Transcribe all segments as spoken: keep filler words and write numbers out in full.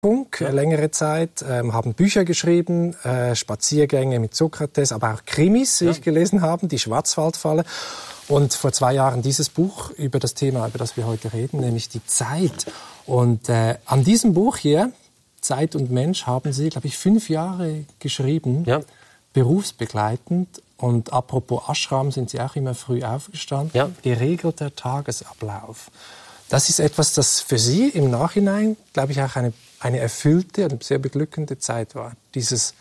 Ja. Längere Zeit, ähm, haben Bücher geschrieben, äh, Spaziergänge mit Sokrates, aber auch Krimis, wie ja. ich gelesen habe, die Schwarzwaldfalle. Und vor zwei Jahren dieses Buch über das Thema, über das wir heute reden, nämlich die Zeit. Und äh, an diesem Buch hier, Zeit und Mensch, haben Sie, glaube ich, fünf Jahre geschrieben, ja. berufsbegleitend. Und apropos Ashram, sind Sie auch immer früh aufgestanden. Ja. Geregelter Tagesablauf. Das ist etwas, das für Sie im Nachhinein, glaube ich, auch eine eine erfüllte und sehr beglückende Zeit war. Dieses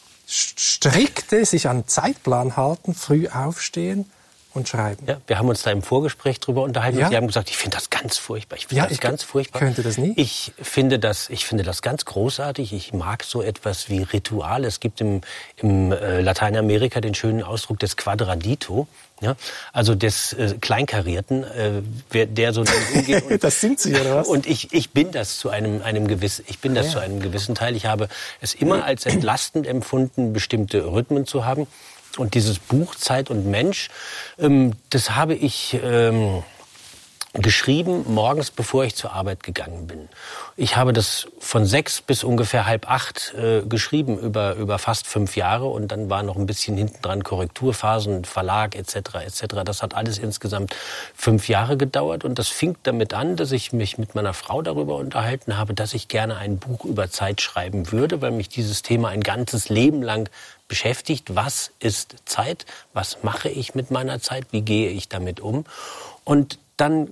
strikte, sich an den Zeitplan halten, früh aufstehen und schreiben. Ja, wir haben uns da im Vorgespräch drüber unterhalten. Ja. Und Sie haben gesagt, ich finde das ganz furchtbar. Ich finde ja, das ich ganz furchtbar. Könnte das nie? Ich finde das, ich finde das ganz großartig. Ich mag so etwas wie Rituale. Es gibt im, im äh, Lateinamerika den schönen Ausdruck des Quadradito. Ja, also des äh, Kleinkarierten, äh, wer, der so umgeht. Und, das sind Sie, oder was? Und ich, ich bin das zu einem, einem gewissen, ich bin das ja. zu einem gewissen Teil. Ich habe es immer als entlastend empfunden, bestimmte Rhythmen zu haben. Und dieses Buch Zeit und Mensch, ähm, das habe ich ähm, geschrieben morgens, bevor ich zur Arbeit gegangen bin. Ich habe das von sechs bis ungefähr halb acht äh, geschrieben über über fast fünf Jahre und dann war noch ein bisschen hinten dran Korrekturphasen, Verlag et cetera et cetera. Das hat alles insgesamt fünf Jahre gedauert und das fing damit an, dass ich mich mit meiner Frau darüber unterhalten habe, dass ich gerne ein Buch über Zeit schreiben würde, weil mich dieses Thema ein ganzes Leben lang beschäftigt. Was ist Zeit? Was mache ich mit meiner Zeit? Wie gehe ich damit um? Und dann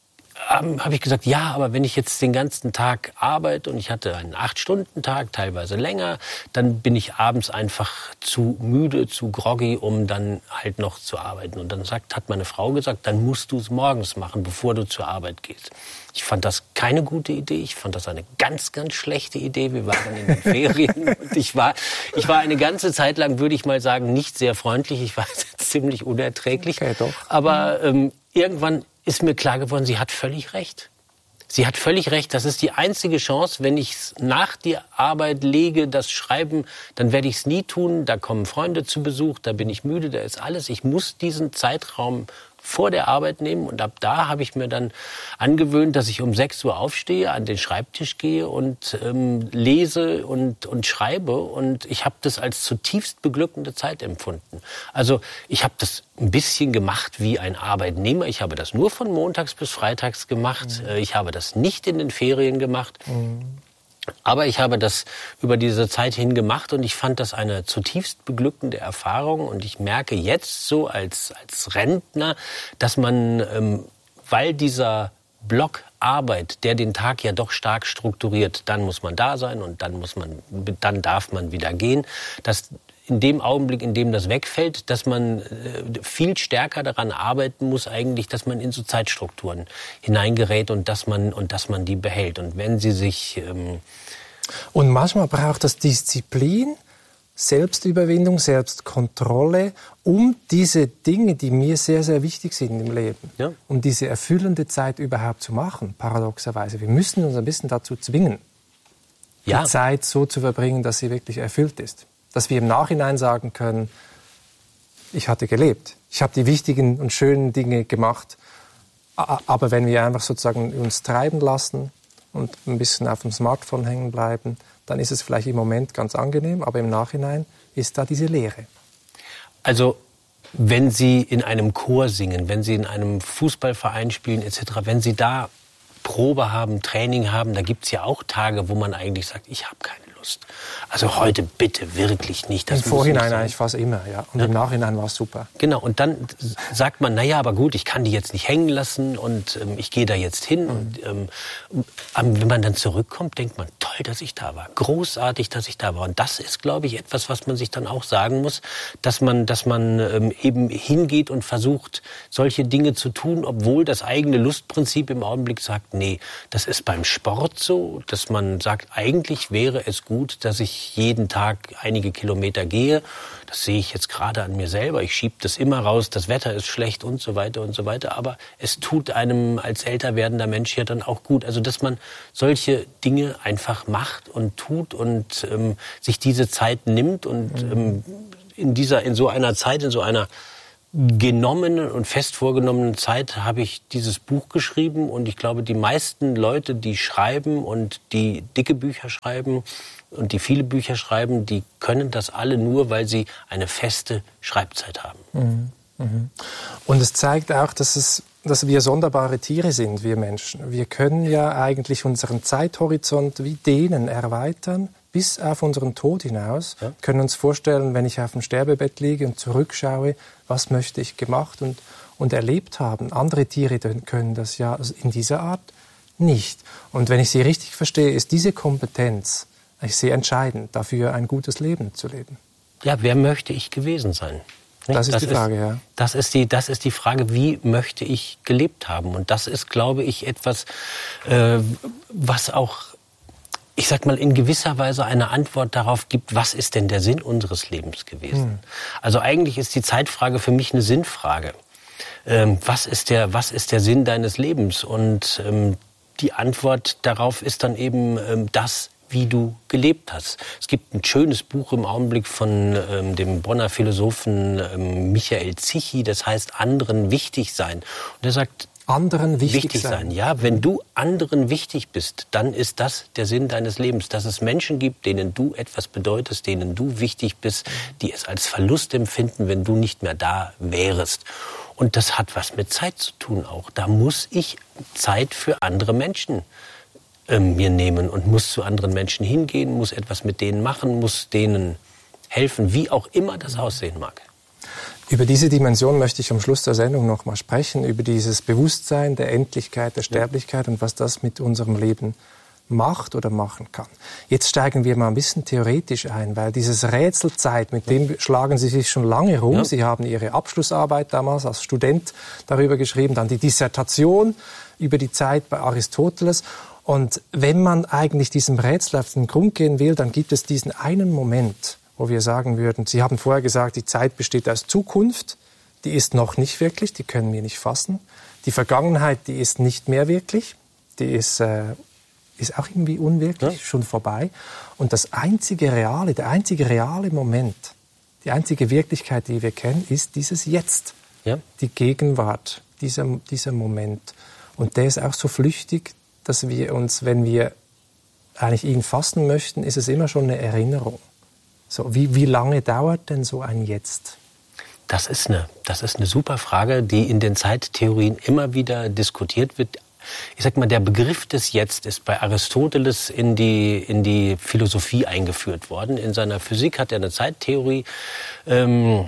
ähm, habe ich gesagt, ja, aber wenn ich jetzt den ganzen Tag arbeite und ich hatte einen acht-Stunden-Tag, teilweise länger, dann bin ich abends einfach zu müde, zu groggy, um dann halt noch zu arbeiten. Und dann sagt, hat meine Frau gesagt, dann musst du es morgens machen, bevor du zur Arbeit gehst. Ich fand das keine gute Idee. Ich fand das eine ganz, ganz schlechte Idee. Wir waren in den Ferien und ich war, ich war eine ganze Zeit lang, würde ich mal sagen, nicht sehr freundlich. Ich war ziemlich unerträglich. Okay, doch. Aber ähm, irgendwann ist mir klar geworden, sie hat völlig recht. Sie hat völlig recht. Das ist die einzige Chance, wenn ich es nach der Arbeit lege, das Schreiben, dann werde ich es nie tun. Da kommen Freunde zu Besuch, da bin ich müde, da ist alles. Ich muss diesen Zeitraum vor der Arbeit nehmen und ab da habe ich mir dann angewöhnt, dass ich um sechs Uhr aufstehe, an den Schreibtisch gehe und ähm, lese und, und schreibe und ich habe das als zutiefst beglückende Zeit empfunden. Also ich habe das ein bisschen gemacht wie ein Arbeitnehmer. Ich habe das nur von montags bis freitags gemacht. Mhm. Ich habe das nicht in den Ferien gemacht. Mhm. Aber ich habe das über diese Zeit hin gemacht und ich fand das eine zutiefst beglückende Erfahrung. Und ich merke jetzt so als, als Rentner, dass man, ähm, weil dieser Block Arbeit, der den Tag ja doch stark strukturiert, dann muss man da sein und dann muss man, dann darf man wieder gehen, dass in dem Augenblick, in dem das wegfällt, dass man viel stärker daran arbeiten muss, eigentlich, dass man in so Zeitstrukturen hineingerät und dass man und dass man die behält. Und wenn Sie sich ähm und manchmal braucht das Disziplin, Selbstüberwindung, Selbstkontrolle, um diese Dinge, die mir sehr, sehr wichtig sind im Leben, ja. um diese erfüllende Zeit überhaupt zu machen, paradoxerweise. Wir müssen uns ein bisschen dazu zwingen, ja. die Zeit so zu verbringen, dass sie wirklich erfüllt ist. Dass wir im Nachhinein sagen können, ich hatte gelebt. Ich habe die wichtigen und schönen Dinge gemacht. Aber wenn wir einfach sozusagen uns treiben lassen und ein bisschen auf dem Smartphone hängen bleiben, dann ist es vielleicht im Moment ganz angenehm, aber im Nachhinein ist da diese Leere. Also wenn Sie in einem Chor singen, wenn Sie in einem Fußballverein spielen et cetera, wenn Sie da Probe haben, Training haben, da gibt es ja auch Tage, wo man eigentlich sagt, ich habe keine Lust. Also heute bitte wirklich nicht. Das Im Vorhinein eigentlich fast immer, ja. Und ja. im Nachhinein war es super. Genau, und dann sagt man, naja, aber gut, ich kann die jetzt nicht hängen lassen und ähm, ich gehe da jetzt hin. Mhm. Und ähm, wenn man dann zurückkommt, denkt man, toll, dass ich da war. Großartig, dass ich da war. Und das ist, glaube ich, etwas, was man sich dann auch sagen muss, dass man, dass man ähm, eben hingeht und versucht, solche Dinge zu tun, obwohl das eigene Lustprinzip im Augenblick sagt, nee, das ist beim Sport so, dass man sagt, eigentlich wäre es gut, dass ich jeden Tag einige Kilometer gehe. Das sehe ich jetzt gerade an mir selber. Ich schiebe das immer raus, das Wetter ist schlecht und so weiter und so weiter. Aber es tut einem als älter werdender Mensch ja dann auch gut. Also dass man solche Dinge einfach macht und tut und ähm, sich diese Zeit nimmt und ähm, in dieser, in so einer Zeit, in so einer genommenen und fest vorgenommenen Zeit habe ich dieses Buch geschrieben. Und ich glaube, die meisten Leute, die schreiben und die dicke Bücher schreiben und die viele Bücher schreiben, die können das alle nur, weil sie eine feste Schreibzeit haben. Mhm. Mhm. Und es zeigt auch, dass, es, dass wir sonderbare Tiere sind, wir Menschen. Wir können ja eigentlich unseren Zeithorizont wie dehnen, erweitern, bis auf unseren Tod hinaus. Ja. Können uns vorstellen, wenn ich auf dem Sterbebett liege und zurückschaue, was möchte ich gemacht und, und erlebt haben. Andere Tiere können das ja in dieser Art nicht. Und wenn ich Sie richtig verstehe, ist diese Kompetenz eigentlich sehr entscheidend dafür, ein gutes Leben zu leben. Ja, wer möchte ich gewesen sein? Das ist das die Frage, ist, ja. Das ist die, das ist die Frage, wie möchte ich gelebt haben? Und das ist, glaube ich, etwas, äh, was auch, ich sag mal, in gewisser Weise eine Antwort darauf gibt, was ist denn der Sinn unseres Lebens gewesen? Hm. Also eigentlich ist die Zeitfrage für mich eine Sinnfrage. Ähm, was ist der, was ist der Sinn deines Lebens? Und ähm, die Antwort darauf ist dann eben ähm, das, wie du gelebt hast. Es gibt ein schönes Buch im Augenblick von ähm, dem Bonner Philosophen ähm, Michael Zichy, das heißt anderen wichtig sein. Und er sagt, anderen wichtig, wichtig sein. sein. Ja, wenn du anderen wichtig bist, dann ist das der Sinn deines Lebens, dass es Menschen gibt, denen du etwas bedeutest, denen du wichtig bist, die es als Verlust empfinden, wenn du nicht mehr da wärest. Und das hat was mit Zeit zu tun auch. Da muss ich Zeit für andere Menschen mir nehmen und muss zu anderen Menschen hingehen, muss etwas mit denen machen, muss denen helfen, wie auch immer das aussehen mag. Über diese Dimension möchte ich am Schluss der Sendung noch mal sprechen, über dieses Bewusstsein der Endlichkeit, der Sterblichkeit und was das mit unserem Leben macht oder machen kann. Jetzt steigen wir mal ein bisschen theoretisch ein, weil dieses Rätselzeit, mit dem schlagen Sie sich schon lange rum. Ja. Sie haben Ihre Abschlussarbeit damals als Student darüber geschrieben, dann die Dissertation über die Zeit bei Aristoteles. Und wenn man eigentlich diesem Rätsel auf den Grund gehen will, dann gibt es diesen einen Moment, wo wir sagen würden, Sie haben vorher gesagt, die Zeit besteht aus Zukunft, die ist noch nicht wirklich, die können wir nicht fassen. Die Vergangenheit, die ist nicht mehr wirklich, die ist, äh, ist auch irgendwie unwirklich, ja. schon vorbei. Und das einzige reale, der einzige reale Moment, die einzige Wirklichkeit, die wir kennen, ist dieses Jetzt, ja. die Gegenwart, dieser, dieser Moment. Und der ist auch so flüchtig, dass wir uns, wenn wir eigentlich ihn fassen möchten, ist es immer schon eine Erinnerung. So, wie, wie lange dauert denn so ein Jetzt? Das ist eine, das ist eine super Frage, die in den Zeittheorien immer wieder diskutiert wird. Ich sag mal, der Begriff des Jetzt ist bei Aristoteles in die, in die Philosophie eingeführt worden. In seiner Physik hat er eine Zeittheorie ähm,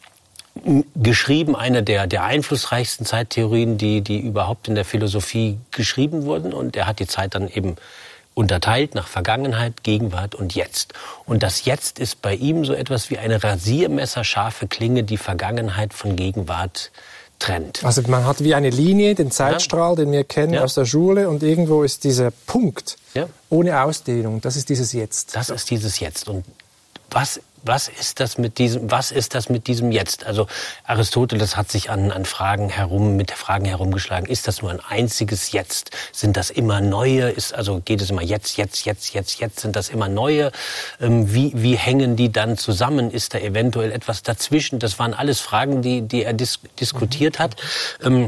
geschrieben, eine der, der einflussreichsten Zeittheorien, die, die überhaupt in der Philosophie geschrieben wurden. Und er hat die Zeit dann eben unterteilt nach Vergangenheit, Gegenwart und Jetzt. Und das Jetzt ist bei ihm so etwas wie eine rasiermesserscharfe Klinge, die Vergangenheit von Gegenwart trennt. Also man hat wie eine Linie, den Zeitstrahl, ja. den wir kennen ja. aus der Schule, und irgendwo ist dieser Punkt ja. ohne Ausdehnung. Das ist dieses Jetzt. Das ist dieses Jetzt. Und was Was ist das mit diesem, was ist das mit diesem Jetzt? Also Aristoteles hat sich an, an Fragen herum, mit Fragen herumgeschlagen. Ist das nur ein einziges Jetzt? Sind das immer neue? Ist, also geht es immer jetzt, jetzt, jetzt, jetzt, jetzt? Sind das immer neue? Ähm, wie, wie hängen die dann zusammen? Ist da eventuell etwas dazwischen? Das waren alles Fragen, die, die er dis- diskutiert hat. Ähm,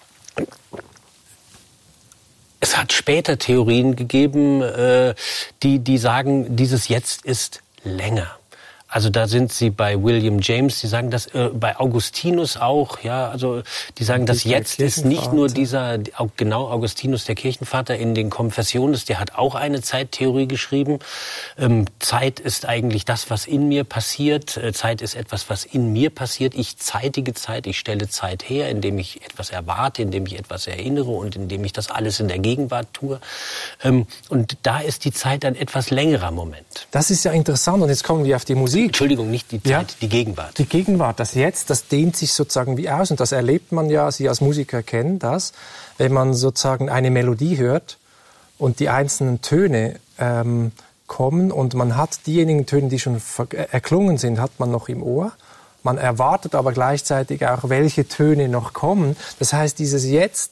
es hat später Theorien gegeben, äh, die, die sagen, dieses Jetzt ist länger. Also da sind Sie bei William James, die sagen das, äh, bei Augustinus auch, ja, also die sagen, das Jetzt ist nicht nur dieser, genau, Augustinus, der Kirchenvater in den Confessiones, der hat auch eine Zeittheorie geschrieben. Ähm, Zeit ist eigentlich das, was in mir passiert. Äh, Zeit ist etwas, was in mir passiert. Ich zeitige Zeit, ich stelle Zeit her, indem ich etwas erwarte, indem ich etwas erinnere und indem ich das alles in der Gegenwart tue. Ähm, und da ist die Zeit ein etwas längerer Moment. Das ist ja interessant, und jetzt kommen wir auf die Musik. Entschuldigung, nicht die Zeit, ja, die Gegenwart. Die Gegenwart, das Jetzt, das dehnt sich sozusagen wie aus. Und das erlebt man ja, Sie als Musiker kennen das, wenn man sozusagen eine Melodie hört und die einzelnen Töne ähm, kommen und man hat diejenigen Töne, die schon erklungen sind, hat man noch im Ohr. Man erwartet aber gleichzeitig auch, welche Töne noch kommen. Das heißt, dieses Jetzt, das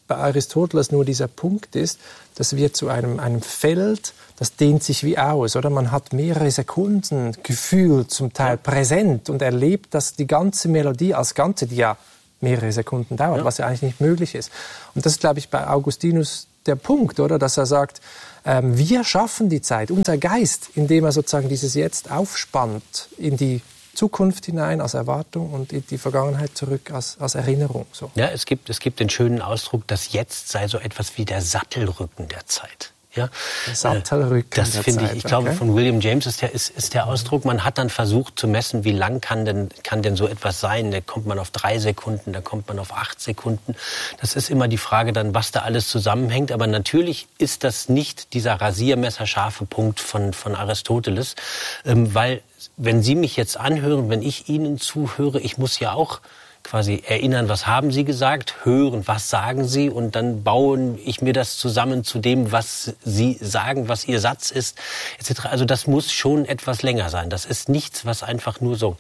bei Aristoteles nur dieser Punkt ist, dass wir zu einem, einem Feld, das dehnt sich wie aus, oder? Man hat mehrere Sekunden Gefühl zum Teil ja. präsent und erlebt, dass die ganze Melodie als Ganze, die ja mehrere Sekunden dauert, ja. was ja eigentlich nicht möglich ist. Und das ist, glaube ich, bei Augustinus der Punkt, oder? Dass er sagt, ähm, wir schaffen die Zeit, unser Geist, indem er sozusagen dieses Jetzt aufspannt in die Zukunft hinein als Erwartung und in die Vergangenheit zurück als, als Erinnerung. So. Ja, es gibt, es gibt den schönen Ausdruck, das Jetzt sei so etwas wie der Sattelrücken der Zeit. Ja, der Sattelrücken das der finde Zeit. ich, ich glaube, okay. von William James ist der, ist, ist der Ausdruck, man hat dann versucht zu messen, wie lang kann denn, kann denn so etwas sein. Da kommt man auf drei Sekunden, da kommt man auf acht Sekunden. Das ist immer die Frage dann, was da alles zusammenhängt. Aber natürlich ist das nicht dieser rasiermesserscharfe Punkt von, von Aristoteles, ähm, weil wenn Sie mich jetzt anhören, wenn ich Ihnen zuhöre, ich muss ja auch quasi erinnern, was haben Sie gesagt, hören, was sagen Sie und dann baue ich mir das zusammen zu dem, was Sie sagen, was Ihr Satz ist, et cetera. Also das muss schon etwas länger sein. Das ist nichts, was einfach nur so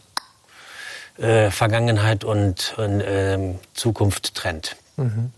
äh, Vergangenheit und, und äh, Zukunft trennt. Mhm.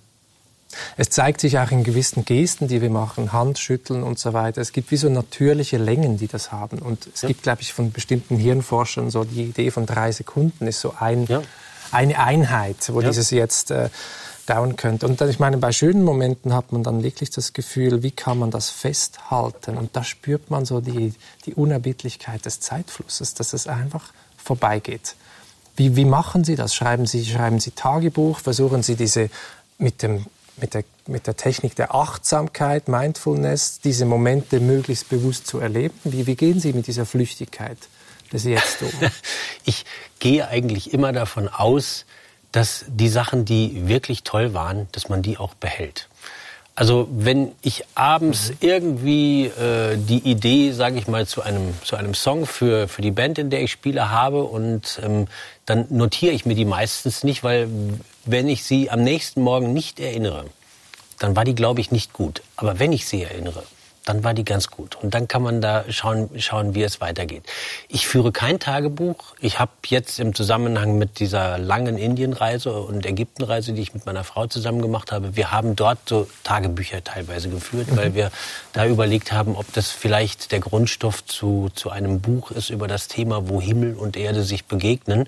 Es zeigt sich auch in gewissen Gesten, die wir machen, Handschütteln und so weiter. Es gibt wie so natürliche Längen, die das haben. Und es ja. gibt, glaube ich, von bestimmten Hirnforschern so die Idee von drei Sekunden ist so ein... Ja. eine Einheit, wo ja. dieses jetzt äh, dauern könnte. Und dann, ich meine, bei schönen Momenten hat man dann wirklich das Gefühl, wie kann man das festhalten? Und da spürt man so die, die Unerbittlichkeit des Zeitflusses, dass es einfach vorbeigeht. Wie, wie machen Sie das? Schreiben Sie, schreiben Sie Tagebuch? Versuchen Sie diese mit dem mit der, mit der Technik der Achtsamkeit, Mindfulness, diese Momente möglichst bewusst zu erleben? Wie, wie gehen Sie mit dieser Flüchtigkeit des Jetzt um? Ich gehe eigentlich immer davon aus, dass die Sachen, die wirklich toll waren, dass man die auch behält. Also wenn ich abends mhm. irgendwie äh, die Idee, sage ich mal, zu einem, zu einem Song für, für die Band, in der ich spiele, habe und ähm, dann notiere ich mir die meistens nicht, weil wenn ich sie am nächsten Morgen nicht erinnere, dann war die, glaube ich, nicht gut. Aber wenn ich sie erinnere, dann war die ganz gut. Und dann kann man da schauen, schauen, wie es weitergeht. Ich führe kein Tagebuch. Ich habe jetzt im Zusammenhang mit dieser langen Indienreise und Ägyptenreise, die ich mit meiner Frau zusammen gemacht habe, wir haben dort so Tagebücher teilweise geführt, mhm. weil wir da überlegt haben, ob das vielleicht der Grundstoff zu, zu einem Buch ist über das Thema, wo Himmel und Erde sich begegnen.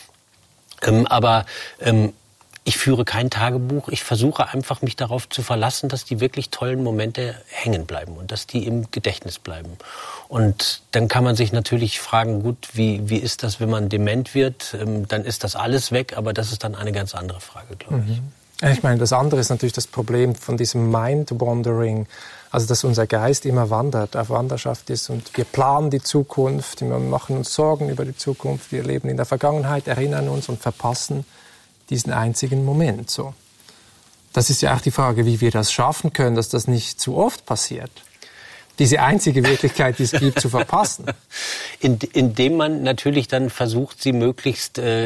Ähm, aber ähm, ich führe kein Tagebuch. Ich versuche einfach, mich darauf zu verlassen, dass die wirklich tollen Momente hängen bleiben und dass die im Gedächtnis bleiben. Und dann kann man sich natürlich fragen, gut, wie, wie ist das, wenn man dement wird? Ähm, dann ist das alles weg, aber das ist dann eine ganz andere Frage, glaube ich. Mhm. Ich meine, das andere ist natürlich das Problem von diesem Mind-Wandering, also dass unser Geist immer wandert, auf Wanderschaft ist und wir planen die Zukunft, wir machen uns Sorgen über die Zukunft, wir leben in der Vergangenheit, erinnern uns und verpassen diesen einzigen Moment. So. Das ist ja auch die Frage, wie wir das schaffen können, dass das nicht zu oft passiert. Diese einzige Wirklichkeit, die es gibt, zu verpassen. In, indem man natürlich dann versucht, sie möglichst äh,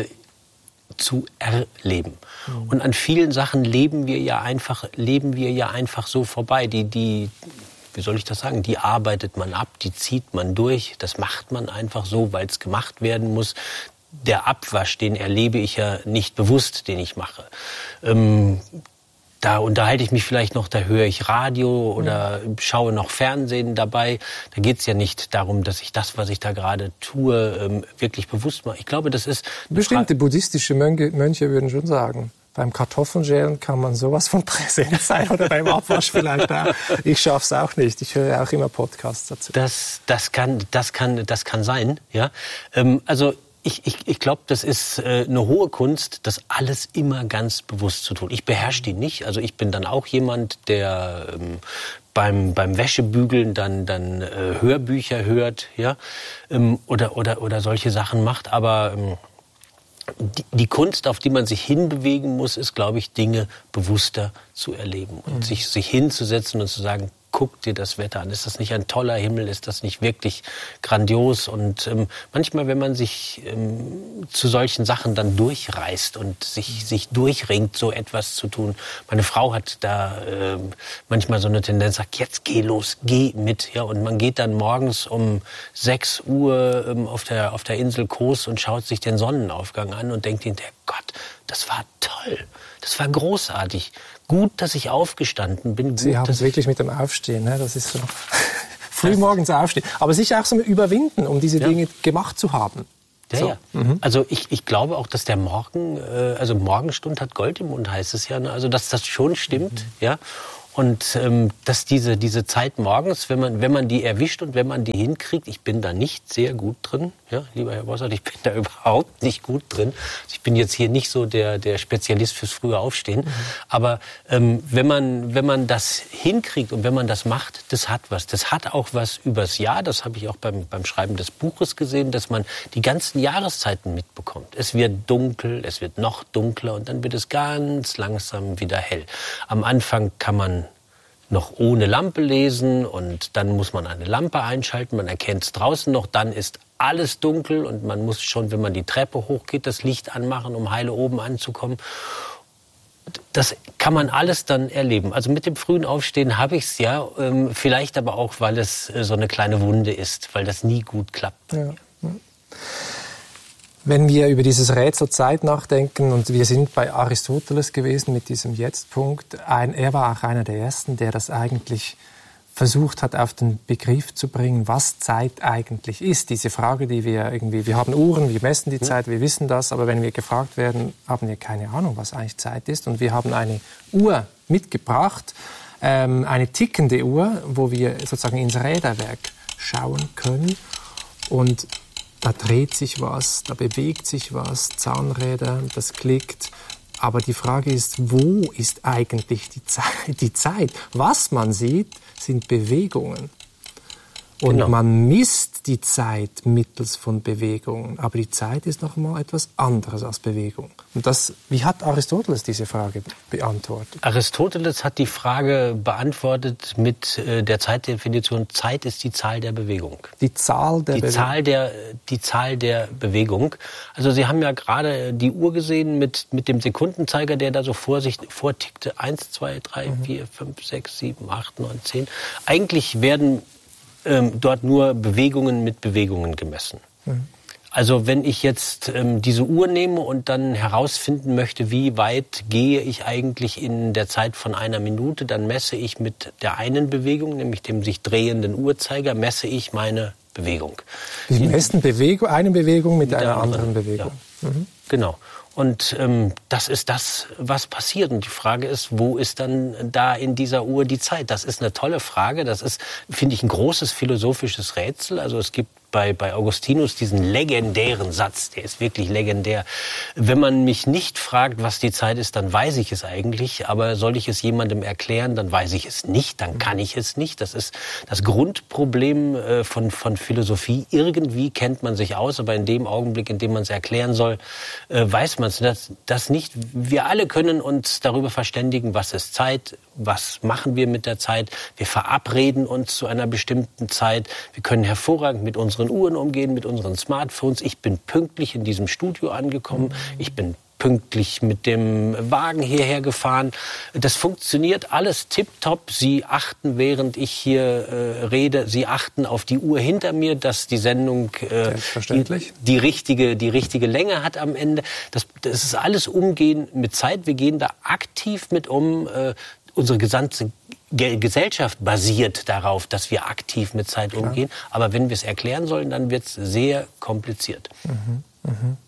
zu erleben. Mhm. Und an vielen Sachen leben wir ja einfach, leben wir ja einfach so vorbei. Die, die, wie soll ich das sagen? Die arbeitet man ab, die zieht man durch. Das macht man einfach so, weil es gemacht werden muss. Der Abwasch, den erlebe ich ja nicht bewusst, den ich mache. Ähm, da unterhalte ich mich vielleicht noch, da höre ich Radio oder schaue noch Fernsehen dabei. Da geht es ja nicht darum, dass ich das, was ich da gerade tue, ähm, wirklich bewusst mache. Ich glaube, das ist... Bestimmte Fra- buddhistische Mönche, Mönche würden schon sagen, beim Kartoffelschälen kann man sowas von präsent sein oder beim Abwasch vielleicht auch. Ich schaffe es auch nicht. Ich höre auch immer Podcasts dazu. Das, das, kann, das, kann, das kann sein, ja. Ähm, also... Ich, ich, ich glaube, das ist äh, eine hohe Kunst, das alles immer ganz bewusst zu tun. Ich beherrsche die nicht. Also ich bin dann auch jemand, der ähm, beim, beim Wäschebügeln dann, dann äh, Hörbücher hört, ja, ähm, oder, oder, oder solche Sachen macht. Aber ähm, die, die Kunst, auf die man sich hinbewegen muss, ist, glaube ich, Dinge bewusster zu erleben und mhm. sich, sich hinzusetzen und zu sagen, guck dir das Wetter an. Ist das nicht ein toller Himmel? Ist das nicht wirklich grandios? Und ähm, manchmal, wenn man sich ähm, zu solchen Sachen dann durchreißt und sich, sich durchringt, so etwas zu tun. Meine Frau hat da ähm, manchmal so eine Tendenz, sagt, jetzt geh los, geh mit. Ja, und man geht dann morgens um sechs Uhr ähm, auf der, auf der Insel Kos und schaut sich den Sonnenaufgang an und denkt hinterher, Gott, das war toll. Das war großartig. gut, dass ich aufgestanden bin. Gut, Sie haben es wirklich mit dem Aufstehen, ne? Das ist so frühmorgens aufstehen. Aber sich auch so überwinden, um diese ja. Dinge gemacht zu haben. Ja, so. ja. Mhm. Also ich, ich glaube auch, dass der Morgen, äh, also Morgenstund hat Gold im Mund, heißt es ja. Ne? Also dass das schon stimmt, mhm. ja. Und ähm, dass diese, diese Zeit morgens, wenn man, wenn man die erwischt und wenn man die hinkriegt, ich bin da nicht sehr gut drin, ja, lieber Herr Bossert, ich bin da überhaupt nicht gut drin. Also ich bin jetzt hier nicht so der, der Spezialist fürs frühe Aufstehen. Mhm. Aber ähm, wenn man, wenn man das hinkriegt und wenn man das macht, das hat was. Das hat auch was übers Jahr. Das habe ich auch beim, beim Schreiben des Buches gesehen, dass man die ganzen Jahreszeiten mitbekommt. Es wird dunkel, es wird noch dunkler und dann wird es ganz langsam wieder hell. Am Anfang kann man noch ohne Lampe lesen und dann muss man eine Lampe einschalten, man erkennt es draußen noch, dann ist alles dunkel und man muss schon, wenn man die Treppe hochgeht, das Licht anmachen, um heile oben anzukommen. Das kann man alles dann erleben. Also mit dem frühen Aufstehen habe ich es ja, ähm, vielleicht aber auch, weil es äh, so eine kleine Wunde ist, weil das nie gut klappt. Ja. Wenn wir über dieses Rätsel Zeit nachdenken, und wir sind bei Aristoteles gewesen mit diesem Jetzt-Punkt, ein, er war auch einer der Ersten, der das eigentlich versucht hat, auf den Begriff zu bringen, was Zeit eigentlich ist. Diese Frage, die wir irgendwie, wir haben Uhren, wir messen die Zeit, wir wissen das, aber wenn wir gefragt werden, haben wir keine Ahnung, was eigentlich Zeit ist. Und wir haben eine Uhr mitgebracht, ähm, eine tickende Uhr, wo wir sozusagen ins Räderwerk schauen können. Und da dreht sich was, da bewegt sich was, Zahnräder, das klickt. Aber die Frage ist, wo ist eigentlich die Zeit? Die Zeit? Was man sieht, sind Bewegungen. Und genau. man misst die Zeit mittels von Bewegungen. Aber die Zeit ist noch mal etwas anderes als Bewegung. Und das, wie hat Aristoteles diese Frage beantwortet? Aristoteles hat die Frage beantwortet mit äh, der Zeitdefinition, Zeit ist die Zahl der Bewegung. Die Zahl der die Bewegung? Zahl der, die Zahl der Bewegung. Also Sie haben ja gerade die Uhr gesehen mit, mit dem Sekundenzeiger, der da so vor sich vortickte. Eins, zwei, drei, mhm. vier, fünf, sechs, sieben, acht, neun, zehn. Eigentlich werden ähm, dort nur Bewegungen mit Bewegungen gemessen. Mhm. Also wenn ich jetzt ähm, diese Uhr nehme und dann herausfinden möchte, wie weit gehe ich eigentlich in der Zeit von einer Minute, dann messe ich mit der einen Bewegung, nämlich dem sich drehenden Uhrzeiger, messe ich meine Bewegung. Sie messen Bewegung, eine Bewegung mit, mit einer anderen, anderen Bewegung. Ja. Mhm. Genau. Und ähm, das ist das, was passiert. Und die Frage ist, wo ist dann da in dieser Uhr die Zeit? Das ist eine tolle Frage. Das ist, finde ich, ein großes philosophisches Rätsel. Also es gibt bei, bei Augustinus diesen legendären Satz, der ist wirklich legendär. Wenn man mich nicht fragt, was die Zeit ist, dann weiß ich es eigentlich. Aber soll ich es jemandem erklären, dann weiß ich es nicht, dann kann ich es nicht. Das ist das Grundproblem äh, von, von Philosophie. Irgendwie kennt man sich aus, aber in dem Augenblick, in dem man es erklären soll, äh, weiß man das, das nicht. Wir alle können uns darüber verständigen, was ist Zeit, was machen wir mit der Zeit. Wir verabreden uns zu einer bestimmten Zeit. Wir können hervorragend mit unseren Uhren umgehen, mit unseren Smartphones. Ich bin pünktlich in diesem Studio angekommen. Ich bin pünktlich mit dem Wagen hierher gefahren. Das funktioniert alles tipptopp. Sie achten, während ich hier äh, rede, Sie achten auf die Uhr hinter mir, dass die Sendung äh, die, die, richtige, die richtige Länge hat am Ende. Das, das ist alles Umgehen mit Zeit. Wir gehen da aktiv mit um. Äh, unsere gesamte Gesellschaft basiert darauf, dass wir aktiv mit Zeit Klar. umgehen. Aber wenn wir es erklären sollen, dann wird es sehr kompliziert. Mhm. Mhm.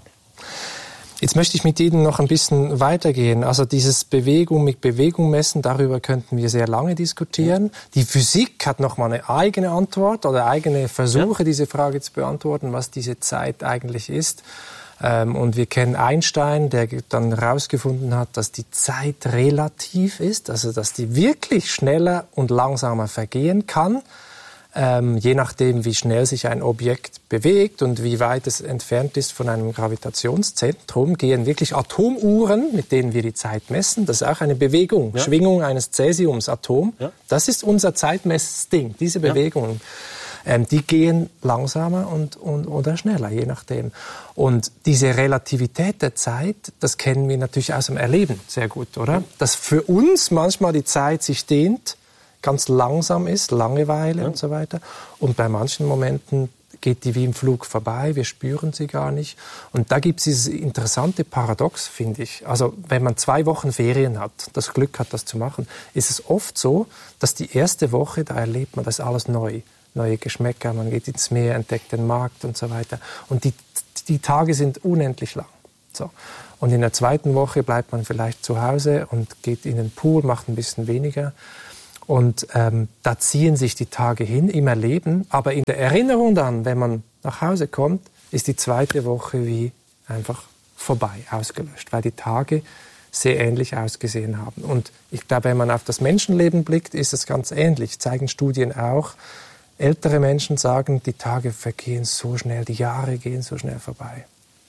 Jetzt möchte ich mit Ihnen noch ein bisschen weitergehen. Also dieses Bewegung mit Bewegung messen, darüber könnten wir sehr lange diskutieren. Ja. Die Physik hat noch mal eine eigene Antwort oder eigene Versuche, ja. diese Frage zu beantworten, was diese Zeit eigentlich ist. Und wir kennen Einstein, der dann herausgefunden hat, dass die Zeit relativ ist, also dass die wirklich schneller und langsamer vergehen kann. Ähm, je nachdem, wie schnell sich ein Objekt bewegt und wie weit es entfernt ist von einem Gravitationszentrum, gehen wirklich Atomuhren, mit denen wir die Zeit messen. Das ist auch eine Bewegung, ja. Schwingung eines Cäsiumsatoms. Ja. Das ist unser Zeitmessding, diese Bewegungen. Ja. Ähm, die gehen langsamer und, und, oder schneller, je nachdem. Und diese Relativität der Zeit, das kennen wir natürlich aus dem Erleben sehr gut, oder? Dass für uns manchmal die Zeit sich dehnt, ganz langsam ist, Langeweile ja. und so weiter. Und bei manchen Momenten geht die wie im Flug vorbei, wir spüren sie gar nicht. Und da gibt es dieses interessante Paradox, finde ich. Also wenn man zwei Wochen Ferien hat, das Glück hat, das zu machen, ist es oft so, dass die erste Woche, da erlebt man das alles neu. Neue Geschmäcker, man geht ins Meer, entdeckt den Markt und so weiter. Und die, die Tage sind unendlich lang. So. Und in der zweiten Woche bleibt man vielleicht zu Hause und geht in den Pool, macht ein bisschen weniger. Und ähm, da ziehen sich die Tage hin im Erleben. Aber in der Erinnerung dann, wenn man nach Hause kommt, ist die zweite Woche wie einfach vorbei, ausgelöscht, weil die Tage sehr ähnlich ausgesehen haben. Und ich glaube, wenn man auf das Menschenleben blickt, ist es ganz ähnlich. Zeigen Studien auch. Ältere Menschen sagen, die Tage vergehen so schnell, die Jahre gehen so schnell vorbei.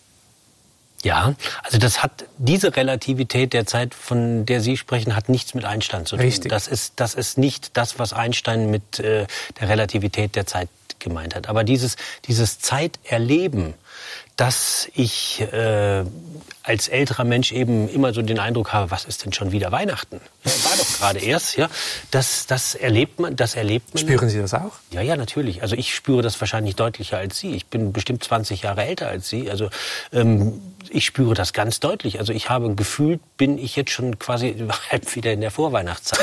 Ja, also das hat, diese Relativität der Zeit, von der Sie sprechen, hat nichts mit Einstein zu tun. Richtig. Das ist, das ist nicht das, was Einstein mit äh, der Relativität der Zeit gemeint hat. Aber dieses, dieses Zeiterleben, dass ich äh, als älterer Mensch eben immer so den Eindruck habe, was ist denn schon wieder Weihnachten? Ja, war doch gerade erst, ja. Das, das erlebt man, das erlebt man. Spüren Sie das auch? Ja, ja, natürlich. Also ich spüre das wahrscheinlich deutlicher als Sie. Ich bin bestimmt zwanzig Jahre älter als Sie. Also ähm, ich spüre das ganz deutlich. Also ich habe gefühlt, bin ich jetzt schon quasi halb wieder in der Vorweihnachtszeit.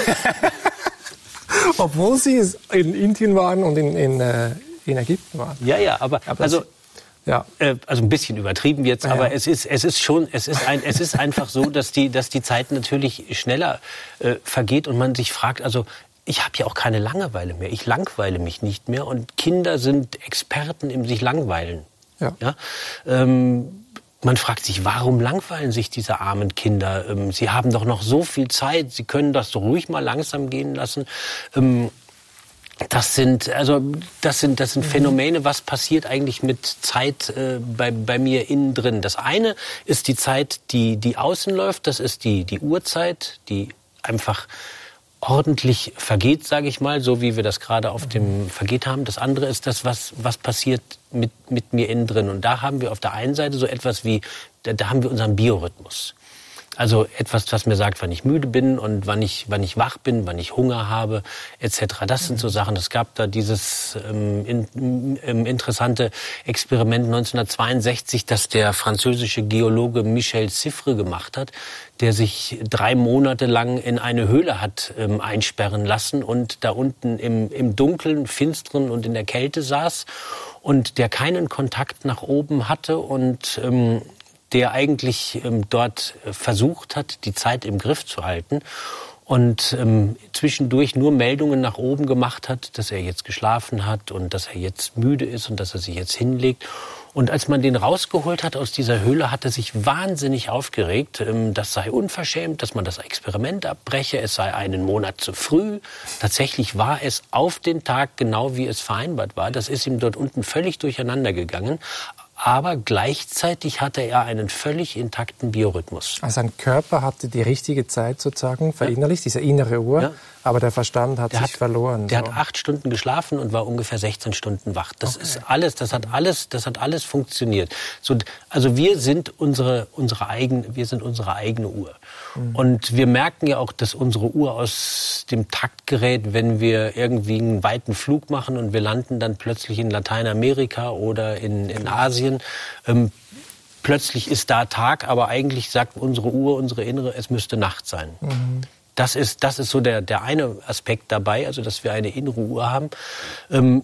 Obwohl Sie in Indien waren und in, in, äh, in Ägypten waren. Ja, ja, aber, aber also... Ja. Äh, also ein bisschen übertrieben jetzt, ja, aber ja. es ist es ist schon es ist ein es ist einfach so, dass die dass die Zeit natürlich schneller äh, vergeht und man sich fragt, also ich habe ja auch keine Langeweile mehr, ich langweile mich nicht mehr und Kinder sind Experten im sich langweilen. Ja. Ja? Ähm, man fragt sich, warum langweilen sich diese armen Kinder? Ähm, sie haben doch noch so viel Zeit, sie können das so ruhig mal langsam gehen lassen. Ähm, Das sind also das sind das sind Phänomene, was passiert eigentlich mit Zeit äh, bei bei mir innen drin. Das eine ist die Zeit, die die außen läuft, das ist die die Uhrzeit, die einfach ordentlich vergeht, sage ich mal, so wie wir das gerade auf dem Vergeht haben. Das andere ist das, was was passiert mit mit mir innen drin. Und da haben wir auf der einen Seite so etwas wie da, da haben wir unseren Biorhythmus. Also etwas, was mir sagt, wann ich müde bin und wann ich, wann ich wach bin, wann ich Hunger habe, et cetera. Das sind so Sachen. Es gab da dieses ähm, in, ähm, interessante Experiment neunzehnhundertzweiundsechzig, das der französische Geologe Michel Siffre gemacht hat, der sich drei Monate lang in eine Höhle hat ähm, einsperren lassen und da unten im, im Dunkeln, Finsteren und in der Kälte saß und der keinen Kontakt nach oben hatte und ähm, der eigentlich ähm, dort versucht hat, die Zeit im Griff zu halten und ähm, zwischendurch nur Meldungen nach oben gemacht hat, dass er jetzt geschlafen hat und dass er jetzt müde ist und dass er sich jetzt hinlegt. Und als man den rausgeholt hat aus dieser Höhle, hat er sich wahnsinnig aufgeregt. Ähm, das sei unverschämt, dass man das Experiment abbreche, es sei einen Monat zu früh. Tatsächlich war es auf den Tag genau, wie es vereinbart war. Das ist ihm dort unten völlig durcheinander gegangen. Aber gleichzeitig hatte er einen völlig intakten Biorhythmus. Also sein Körper hatte die richtige Zeit sozusagen verinnerlicht, ja. Diese innere Uhr, ja. Aber der Verstand hat der sich hat, verloren. Der so. hat acht Stunden geschlafen und war ungefähr sechzehn Stunden wach. Das okay. ist alles, das hat alles, das hat alles funktioniert. So, also wir sind unsere, unsere eigene, wir sind unsere eigene Uhr. Mhm. Und wir merken ja auch, dass unsere Uhr aus dem Takt gerät, wenn wir irgendwie einen weiten Flug machen und wir landen dann plötzlich in Lateinamerika oder in, in Asien. Ähm, plötzlich ist da Tag, aber eigentlich sagt unsere Uhr, unsere Innere, es müsste Nacht sein. Mhm. Das ist, das ist so der, der eine Aspekt dabei, also dass wir eine innere Uhr haben. Ähm,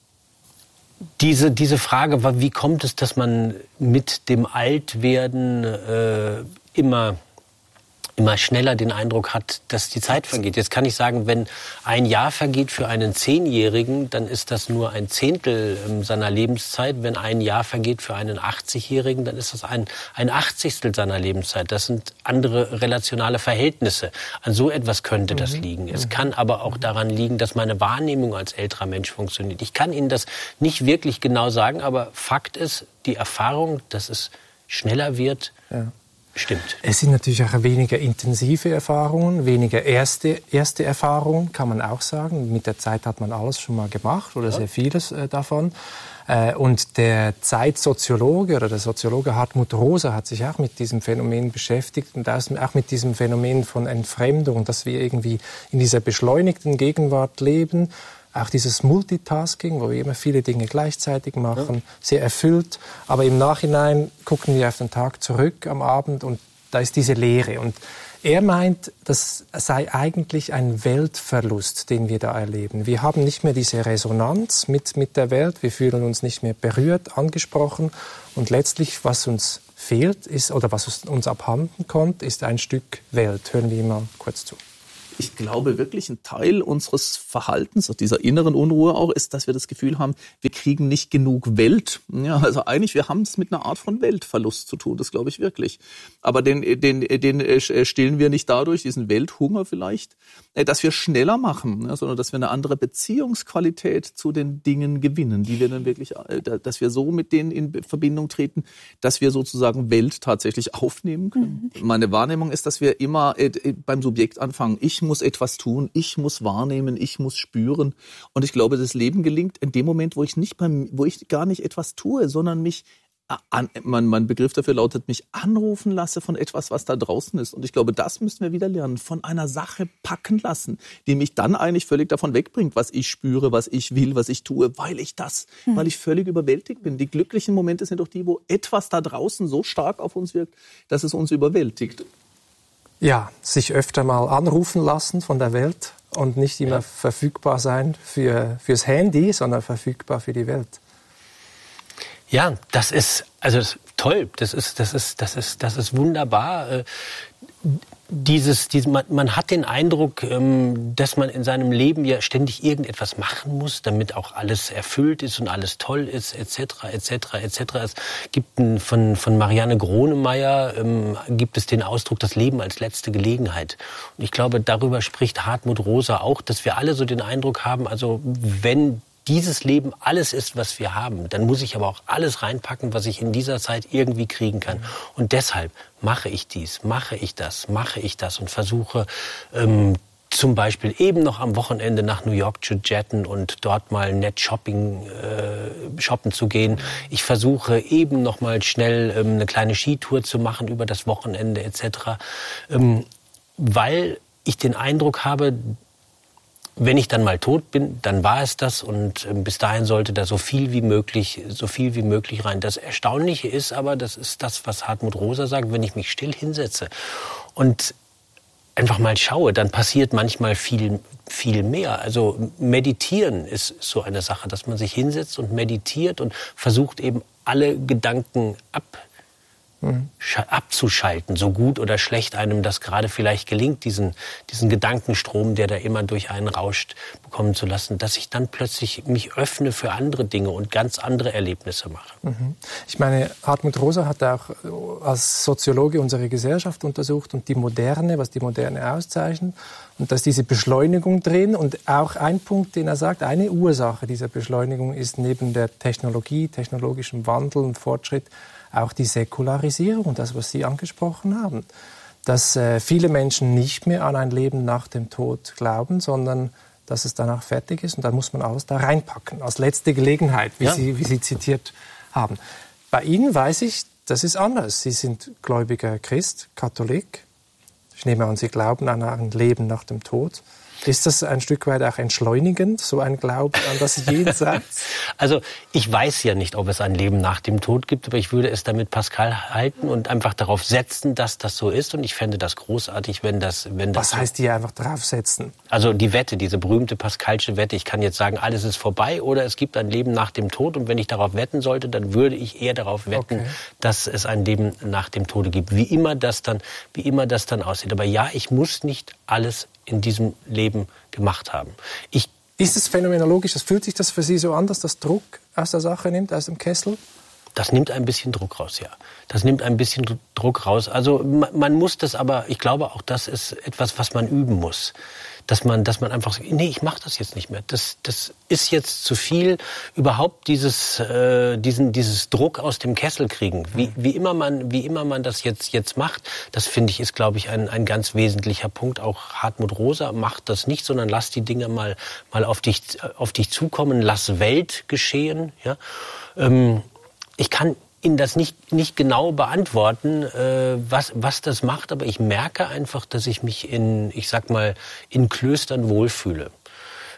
diese, diese Frage, wie kommt es, dass man mit dem Altwerden äh, immer, immer schneller den Eindruck hat, dass die Zeit vergeht. Jetzt kann ich sagen, wenn ein Jahr vergeht für einen Zehnjährigen, dann ist das nur ein Zehntel seiner Lebenszeit. Wenn ein Jahr vergeht für einen achtzigjährigen, dann ist das ein, ein Achtzigstel seiner Lebenszeit. Das sind andere relationale Verhältnisse. An so etwas könnte das liegen. Es kann aber auch daran liegen, dass meine Wahrnehmung als älterer Mensch funktioniert. Ich kann Ihnen das nicht wirklich genau sagen, aber Fakt ist, die Erfahrung, dass es schneller wird, ja. Stimmt. Es sind natürlich auch weniger intensive Erfahrungen, weniger erste, erste Erfahrungen, kann man auch sagen. Mit der Zeit hat man alles schon mal gemacht oder ja. sehr vieles äh, davon. Äh, und der Zeitsoziologe oder der Soziologe Hartmut Rosa hat sich auch mit diesem Phänomen beschäftigt und auch mit diesem Phänomen von Entfremdung, dass wir irgendwie in dieser beschleunigten Gegenwart leben, auch dieses Multitasking, wo wir immer viele Dinge gleichzeitig machen, ja. sehr erfüllt. Aber im Nachhinein gucken wir auf den Tag zurück am Abend und da ist diese Leere. Und er meint, das sei eigentlich ein Weltverlust, den wir da erleben. Wir haben nicht mehr diese Resonanz mit, mit der Welt, wir fühlen uns nicht mehr berührt, angesprochen. Und letztlich, was uns fehlt, ist, oder was uns abhanden kommt, ist ein Stück Welt. Hören wir ihm mal kurz zu. Ich glaube wirklich, ein Teil unseres Verhaltens, dieser inneren Unruhe auch, ist, dass wir das Gefühl haben, wir kriegen nicht genug Welt. Ja, also eigentlich, wir haben es mit einer Art von Weltverlust zu tun, das glaube ich wirklich. Aber den, den, den stillen wir nicht dadurch, diesen Welthunger vielleicht, dass wir schneller machen, ja, sondern dass wir eine andere Beziehungsqualität zu den Dingen gewinnen, die wir dann wirklich, dass wir so mit denen in Verbindung treten, dass wir sozusagen Welt tatsächlich aufnehmen können. Mhm. Meine Wahrnehmung ist, dass wir immer beim Subjekt anfangen. Ich muss etwas tun, ich muss wahrnehmen, ich muss spüren. Und ich glaube, das Leben gelingt in dem Moment, wo ich nicht beim, wo ich gar nicht etwas tue, sondern mich an, mein, mein Begriff dafür lautet, mich anrufen lasse von etwas, was da draußen ist. Und ich glaube, das müssen wir wieder lernen, von einer Sache packen lassen, die mich dann eigentlich völlig davon wegbringt, was ich spüre, was ich will, was ich tue, weil ich das, hm. weil ich völlig überwältigt bin. Die glücklichen Momente sind doch die, wo etwas da draußen so stark auf uns wirkt, dass es uns überwältigt. Ja, sich öfter mal anrufen lassen von der Welt und nicht immer ja. verfügbar sein für, fürs Handy, sondern verfügbar für die Welt. Ja, das ist also das, toll. Das ist das ist das ist das ist wunderbar. Dieses, dieses man, man hat den Eindruck, ähm, dass man in seinem Leben ja ständig irgendetwas machen muss, damit auch alles erfüllt ist und alles toll ist, et cetera, et cetera, et cetera. Es gibt ein, von von Marianne Gronemeyer ähm, gibt es den Ausdruck, das Leben als letzte Gelegenheit. Und ich glaube, darüber spricht Hartmut Rosa auch, dass wir alle so den Eindruck haben, also wenn dieses Leben alles ist, was wir haben, dann muss ich aber auch alles reinpacken, was ich in dieser Zeit irgendwie kriegen kann. Und deshalb mache ich dies, mache ich das, mache ich das und versuche ähm, zum Beispiel eben noch am Wochenende nach New York zu jetten und dort mal nett shopping, äh, shoppen zu gehen. Ich versuche eben noch mal schnell ähm, eine kleine Skitour zu machen über das Wochenende et cetera. Ähm, weil ich den Eindruck habe, wenn ich dann mal tot bin, dann war es das und äh, bis dahin sollte da so viel wie möglich, so viel wie möglich rein. Das Erstaunliche ist aber, das ist das, was Hartmut Rosa sagt, wenn ich mich still hinsetze und einfach mal schaue, dann passiert manchmal viel, viel mehr. Also meditieren ist so eine Sache, dass man sich hinsetzt und meditiert und versucht eben alle Gedanken ab abzuschalten, so gut oder schlecht einem das gerade vielleicht gelingt, diesen, diesen Gedankenstrom, der da immer durch einen rauscht, bekommen zu lassen, dass ich dann plötzlich mich öffne für andere Dinge und ganz andere Erlebnisse mache. Mhm. Ich meine, Hartmut Rosa hat auch als Soziologe unsere Gesellschaft untersucht und die Moderne, was die Moderne auszeichnet, und dass diese Beschleunigung drin und auch ein Punkt, den er sagt, eine Ursache dieser Beschleunigung ist neben der Technologie, technologischem Wandel und Fortschritt auch die Säkularisierung, das, was Sie angesprochen haben. Dass äh, viele Menschen nicht mehr an ein Leben nach dem Tod glauben, sondern dass es danach fertig ist und dann muss man alles da reinpacken, als letzte Gelegenheit, wie, ja. Sie, wie Sie zitiert haben. Bei Ihnen weiß ich, das ist anders. Sie sind gläubiger Christ, Katholik. Ich nehme an, Sie glauben an ein Leben nach dem Tod. Ist das ein Stück weit auch entschleunigend, so ein Glaube an das Jenseits? Also ich weiß ja nicht, ob es ein Leben nach dem Tod gibt, aber ich würde es damit Pascal halten und einfach darauf setzen, dass das so ist. Und ich fände das großartig, wenn das... Wenn das Was heißt hier einfach draufsetzen? Also die Wette, diese berühmte Pascalsche Wette. Ich kann jetzt sagen, alles ist vorbei oder es gibt ein Leben nach dem Tod. Und wenn ich darauf wetten sollte, dann würde ich eher darauf wetten, okay. dass es ein Leben nach dem Tode gibt. Wie immer das dann, wie immer das dann aussieht. Aber ja, ich muss nicht alles in diesem Leben gemacht haben. Ich ist es phänomenologisch? Das fühlt sich das für Sie so an, dass das Druck aus der Sache nimmt, aus dem Kessel? Das nimmt ein bisschen Druck raus, ja. Das nimmt ein bisschen Druck raus. Also man, man muss das aber, ich glaube auch, das ist etwas, was man üben muss. Dass man, dass man einfach sagt, nee, ich mache das jetzt nicht mehr. Das, das ist jetzt zu viel. Überhaupt dieses, äh, diesen, dieses Druck aus dem Kessel kriegen. Wie, wie immer man, wie immer man das jetzt, jetzt macht, das finde ich, ist, glaube ich, ein, ein ganz wesentlicher Punkt. Auch Hartmut Rosa macht das nicht, sondern lass die Dinge mal, mal auf dich, auf dich zukommen. Lass Welt geschehen, ja. Ähm, ich kann Ihnen das nicht, nicht genau beantworten, äh, was, was das macht, aber ich merke einfach, dass ich mich in, ich sag mal, in Klöstern wohlfühle.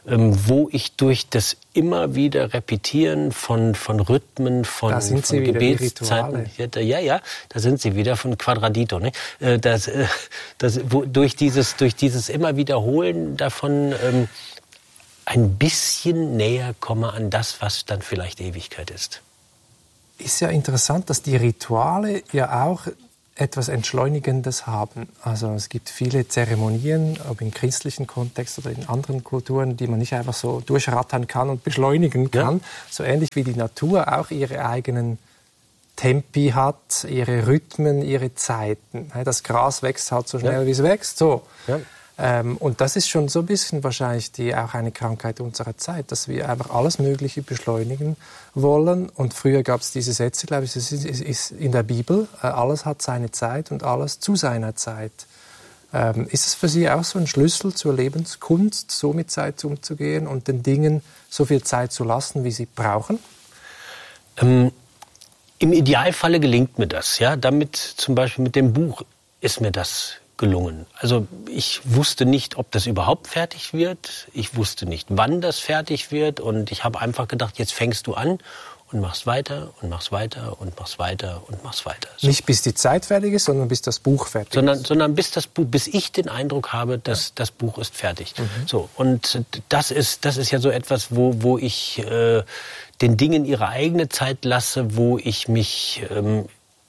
wo ich durch das immer wieder Repetieren von, von Rhythmen, von, da sind von Sie wieder, Gebetszeiten, ja, ja, da sind Sie wieder von Quadradito, ne? das, das, wo, durch, dieses, durch dieses immer Wiederholen davon ähm, ein bisschen näher komme an das, was dann vielleicht Ewigkeit ist. Ist ja interessant, dass die Rituale ja auch etwas Entschleunigendes haben. Also es gibt viele Zeremonien, ob im christlichen Kontext oder in anderen Kulturen, die man nicht einfach so durchrattern kann und beschleunigen kann. Ja. So ähnlich wie die Natur auch ihre eigenen Tempi hat, ihre Rhythmen, ihre Zeiten. Das Gras wächst halt so schnell, ja. wie es wächst. So. Ja. Ähm, und das ist schon so ein bisschen wahrscheinlich die, auch eine Krankheit unserer Zeit, dass wir einfach alles Mögliche beschleunigen wollen. Und früher gab es diese Sätze, glaube ich, es ist, es ist in der Bibel, äh, alles hat seine Zeit und alles zu seiner Zeit. Ähm, ist es für Sie auch so ein Schlüssel zur Lebenskunst, so mit Zeit umzugehen und den Dingen so viel Zeit zu lassen, wie sie brauchen? Ähm, im Idealfalle gelingt mir das. Ja? Damit zum Beispiel mit dem Buch ist mir das gelungen. Also ich wusste nicht, ob das überhaupt fertig wird. Ich wusste nicht, wann das fertig wird. Und ich habe einfach gedacht, jetzt fängst du an und machst weiter und machst weiter und machst weiter und machst weiter. So. Nicht bis die Zeit fertig ist, sondern bis das Buch fertig sondern, ist. Sondern bis das Buch, bis ich den Eindruck habe, dass ja. das Buch ist fertig. Mhm. So, und das ist, das ist ja so etwas, wo, wo ich äh, den Dingen ihre eigene Zeit lasse, wo ich mich ähm,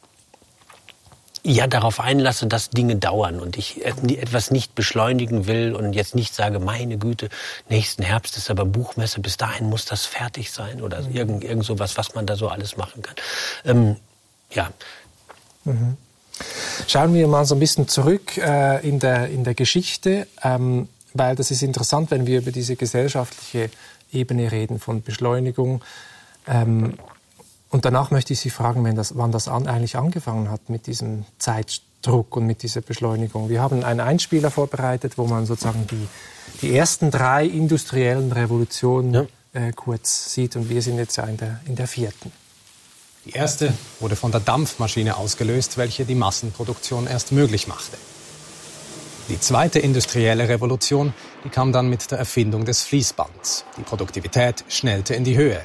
ja darauf einlasse, dass Dinge dauern und ich etwas nicht beschleunigen will und jetzt nicht sage, meine Güte, nächsten Herbst ist aber Buchmesse, bis dahin muss das fertig sein oder mhm. irgend, irgend sowas, was man da so alles machen kann. Ähm, ja. Mhm. Schauen wir mal so ein bisschen zurück äh, in der, in der Geschichte, ähm, weil das ist interessant, wenn wir über diese gesellschaftliche Ebene reden von Beschleunigung. Ähm, Und danach möchte ich Sie fragen, wenn das, wann das an, eigentlich angefangen hat mit diesem Zeitdruck und mit dieser Beschleunigung. Wir haben einen Einspieler vorbereitet, wo man sozusagen die, die ersten drei industriellen Revolutionen ja. äh, kurz sieht. Und wir sind jetzt ja in der, in der vierten. Die erste wurde von der Dampfmaschine ausgelöst, welche die Massenproduktion erst möglich machte. Die zweite industrielle Revolution, die kam dann mit der Erfindung des Fließbands. Die Produktivität schnellte in die Höhe.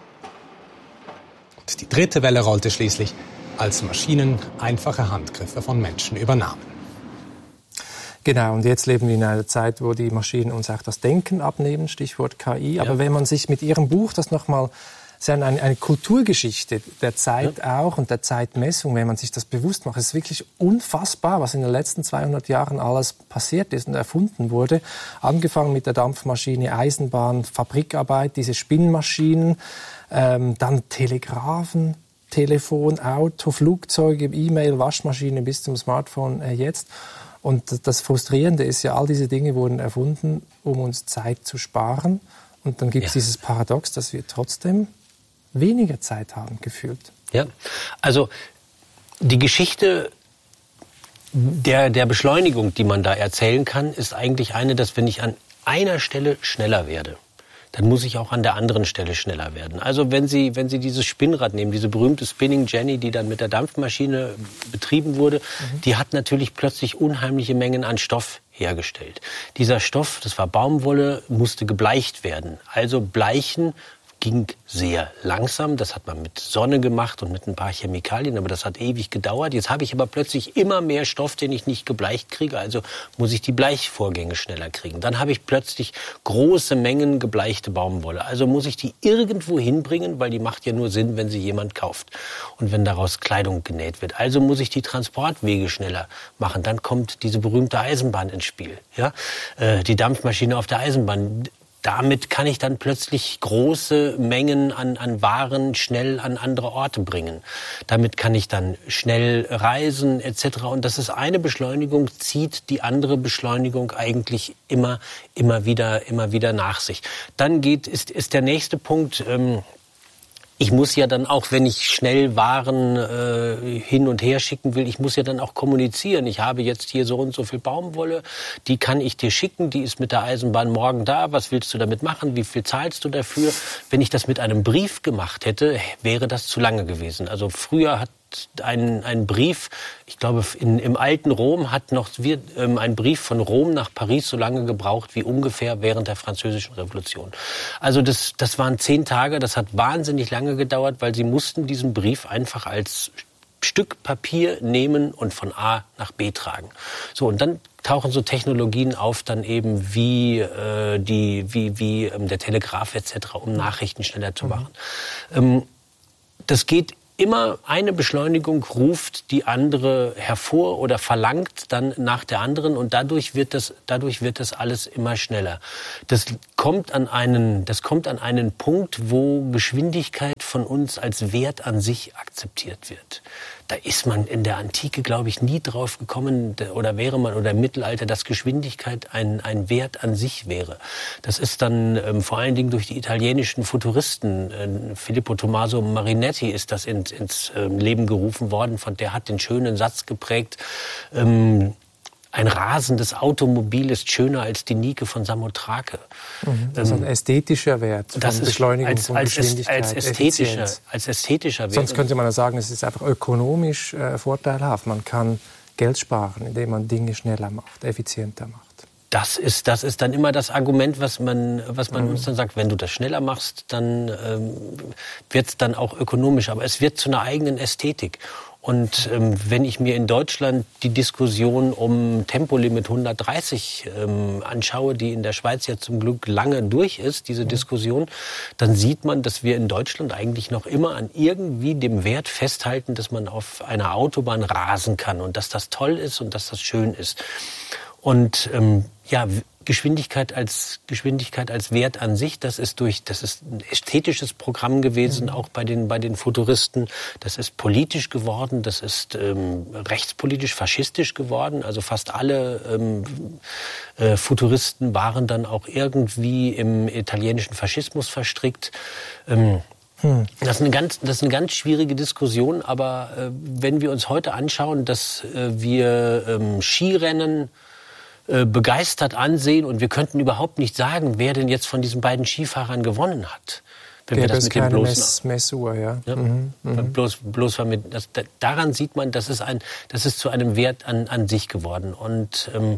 Die dritte Welle rollte schließlich, als Maschinen einfache Handgriffe von Menschen übernahmen. Genau, und jetzt leben wir in einer Zeit, wo die Maschinen uns auch das Denken abnehmen, Stichwort K I. Ja. Aber wenn man sich mit Ihrem Buch das nochmal, es ist eine, eine Kulturgeschichte der Zeit ja. auch und der Zeitmessung, wenn man sich das bewusst macht, es ist wirklich unfassbar, was in den letzten zweihundert Jahren alles passiert ist und erfunden wurde. Angefangen mit der Dampfmaschine, Eisenbahn, Fabrikarbeit, diese Spinnmaschinen, Ähm, dann Telegrafen, Telefon, Auto, Flugzeuge, E-Mail, Waschmaschine bis zum Smartphone äh, jetzt. Und das Frustrierende ist ja, all diese Dinge wurden erfunden, um uns Zeit zu sparen. Und dann gibt es ja. dieses Paradox, dass wir trotzdem weniger Zeit haben, gefühlt. Ja, also die Geschichte der, der Beschleunigung, die man da erzählen kann, ist eigentlich eine, dass wenn ich an einer Stelle schneller werde, dann muss ich auch an der anderen Stelle schneller werden. Also wenn Sie, wenn Sie dieses Spinnrad nehmen, diese berühmte Spinning Jenny, die dann mit der Dampfmaschine betrieben wurde, mhm. die hat natürlich plötzlich unheimliche Mengen an Stoff hergestellt. Dieser Stoff, das war Baumwolle, musste gebleicht werden. Also bleichen ging sehr langsam. Das hat man mit Sonne gemacht und mit ein paar Chemikalien, aber das hat ewig gedauert. Jetzt habe ich aber plötzlich immer mehr Stoff, den ich nicht gebleicht kriege, also muss ich die Bleichvorgänge schneller kriegen. Dann habe ich plötzlich große Mengen gebleichte Baumwolle, also muss ich die irgendwo hinbringen, weil die macht ja nur Sinn, wenn sie jemand kauft und wenn daraus Kleidung genäht wird. Also muss ich die Transportwege schneller machen. Dann kommt diese berühmte Eisenbahn ins Spiel, ja? äh, die Dampfmaschine auf der Eisenbahn. Damit kann ich dann plötzlich große Mengen an, an Waren schnell an andere Orte bringen. Damit kann ich dann schnell reisen et cetera. Und das ist eine Beschleunigung, zieht die andere Beschleunigung eigentlich immer, immer wieder, immer wieder nach sich. Dann geht, ist, ist der nächste Punkt, ähm, ich muss ja dann auch, wenn ich schnell Waren äh, hin und her schicken will, ich muss ja dann auch kommunizieren. Ich habe jetzt hier so und so viel Baumwolle, die kann ich dir schicken, die ist mit der Eisenbahn morgen da. Was willst du damit machen? Wie viel zahlst du dafür? Wenn ich das mit einem Brief gemacht hätte, wäre das zu lange gewesen. Also früher hat gebraucht. Ein, ein Brief, ich glaube, in, im alten Rom hat noch wir, ähm, ein Brief von Rom nach Paris so lange gebraucht wie ungefähr während der Französischen Revolution. Also das, das waren zehn Tage, das hat wahnsinnig lange gedauert, weil sie mussten diesen Brief einfach als Stück Papier nehmen und von A nach B tragen. So, und dann tauchen so Technologien auf, dann eben wie äh, die wie wie ähm, der Telegraph et cetera, um Nachrichten schneller zu machen. Mhm. Ähm, das geht immer, eine Beschleunigung ruft die andere hervor oder verlangt dann nach der anderen, und dadurch wird das dadurch wird das alles immer schneller. Das kommt an einen das kommt an einen Punkt, wo Geschwindigkeit von uns als Wert an sich akzeptiert wird. Da ist man in der Antike, glaube ich, nie drauf gekommen, oder wäre man, oder im Mittelalter, dass Geschwindigkeit ein, ein Wert an sich wäre. Das ist dann ähm, vor allen Dingen durch die italienischen Futuristen, äh, Filippo Tommaso Marinetti ist das ins, ins äh, Leben gerufen worden, von der hat den schönen Satz geprägt, ähm, ein rasendes Automobil ist schöner als die Nike von Samothrake. Mhm. Das ist ein ästhetischer Wert von das Beschleunigung als, von als, Geschwindigkeit, als ästhetischer, Effizienz. als ästhetischer Wert. Sonst könnte man ja sagen, es ist einfach ökonomisch äh, vorteilhaft. Man kann Geld sparen, indem man Dinge schneller macht, effizienter macht. Das ist, das ist dann immer das Argument, was man, was man mhm. uns dann sagt. Wenn du das schneller machst, dann ähm, wird es dann auch ökonomisch. Aber es wird zu einer eigenen Ästhetik. Und ähm, wenn ich mir in Deutschland die Diskussion um Tempolimit hundertdreißig ähm, anschaue, die in der Schweiz ja zum Glück lange durch ist, diese Diskussion, dann sieht man, dass wir in Deutschland eigentlich noch immer an irgendwie dem Wert festhalten, dass man auf einer Autobahn rasen kann und dass das toll ist und dass das schön ist. Und ähm, ja, Geschwindigkeit als Geschwindigkeit als Wert an sich, das ist durch, das ist ein ästhetisches Programm gewesen, mhm. auch bei den bei den Futuristen. Das ist politisch geworden, das ist ähm, rechtspolitisch, faschistisch geworden. Also fast alle ähm, äh, Futuristen waren dann auch irgendwie im italienischen Faschismus verstrickt. Ähm, hm. Das ist eine ganz, das ist eine ganz schwierige Diskussion. Aber äh, wenn wir uns heute anschauen, dass äh, wir ähm, Skirennen begeistert ansehen und wir könnten überhaupt nicht sagen, wer denn jetzt von diesen beiden Skifahrern gewonnen hat. Wenn Gäbe wir das es mit dem keine bloßen Mess, Messuhr, ja. ja mhm, mhm. bloß, bloß mit, das, daran sieht man, das ist ein, das ist zu einem Wert an, an sich geworden. Und ähm,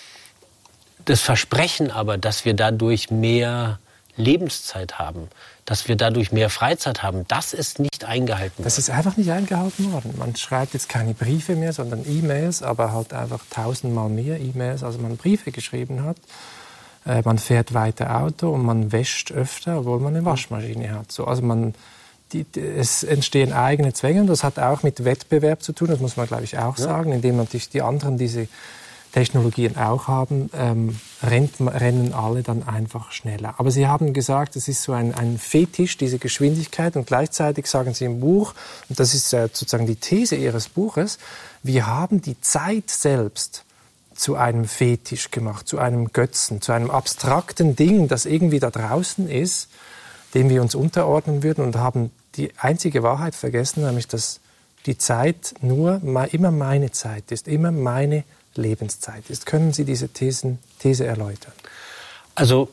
das Versprechen aber, dass wir dadurch mehr Lebenszeit haben, dass wir dadurch mehr Freizeit haben, das ist nicht eingehalten worden. Das ist einfach nicht eingehalten worden. Man schreibt jetzt keine Briefe mehr, sondern E-Mails, aber halt einfach tausendmal mehr E-Mails, als man Briefe geschrieben hat. Äh, man fährt weiter Auto und man wäscht öfter, obwohl man eine Waschmaschine hat. So, also man, die, die, es entstehen eigene Zwänge und das hat auch mit Wettbewerb zu tun, das muss man, glaube ich, auch ja. sagen, indem natürlich die anderen diese Technologien auch haben, ähm, rennt, rennen alle dann einfach schneller. Aber Sie haben gesagt, es ist so ein, ein Fetisch, diese Geschwindigkeit, und gleichzeitig sagen Sie im Buch, und das ist äh, sozusagen die These Ihres Buches, wir haben die Zeit selbst zu einem Fetisch gemacht, zu einem Götzen, zu einem abstrakten Ding, das irgendwie da draußen ist, dem wir uns unterordnen würden, und haben die einzige Wahrheit vergessen, nämlich dass die Zeit nur immer meine Zeit ist, immer meine Lebenszeit ist. Können Sie diese Thesen, These erläutern? Also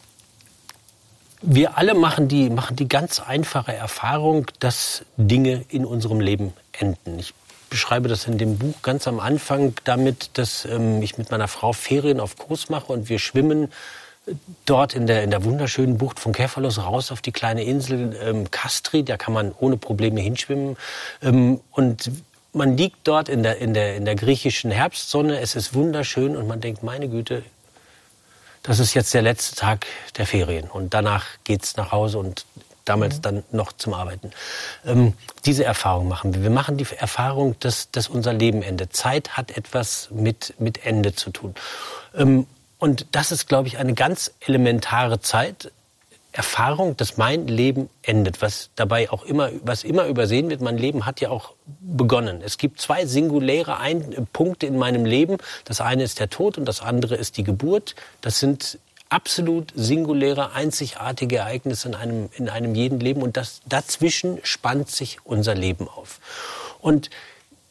wir alle machen die, machen die ganz einfache Erfahrung, dass Dinge in unserem Leben enden. Ich beschreibe das in dem Buch ganz am Anfang damit, dass ähm, ich mit meiner Frau Ferien auf Kos mache und wir schwimmen dort in der, in der wunderschönen Bucht von Kefalos raus auf die kleine Insel ähm, Kastri. Da kann man ohne Probleme hinschwimmen. Ähm, und man liegt dort in der, in der, in der griechischen Herbstsonne, es ist wunderschön und man denkt, meine Güte, das ist jetzt der letzte Tag der Ferien und danach geht's nach Hause und damals mhm. dann noch zum Arbeiten. Ähm, diese Erfahrung machen wir. Wir machen die Erfahrung, dass, dass unser Leben endet. Zeit hat etwas mit, mit Ende zu tun. Ähm, und das ist, glaube ich, eine ganz elementare Zeit, Erfahrung, dass mein Leben endet, was dabei auch immer, was immer übersehen wird. Mein Leben hat ja auch begonnen. Es gibt zwei singuläre Ein- Punkte in meinem Leben. Das eine ist der Tod und das andere ist die Geburt. Das sind absolut singuläre, einzigartige Ereignisse in einem, in einem jeden Leben. Und das, dazwischen spannt sich unser Leben auf. Und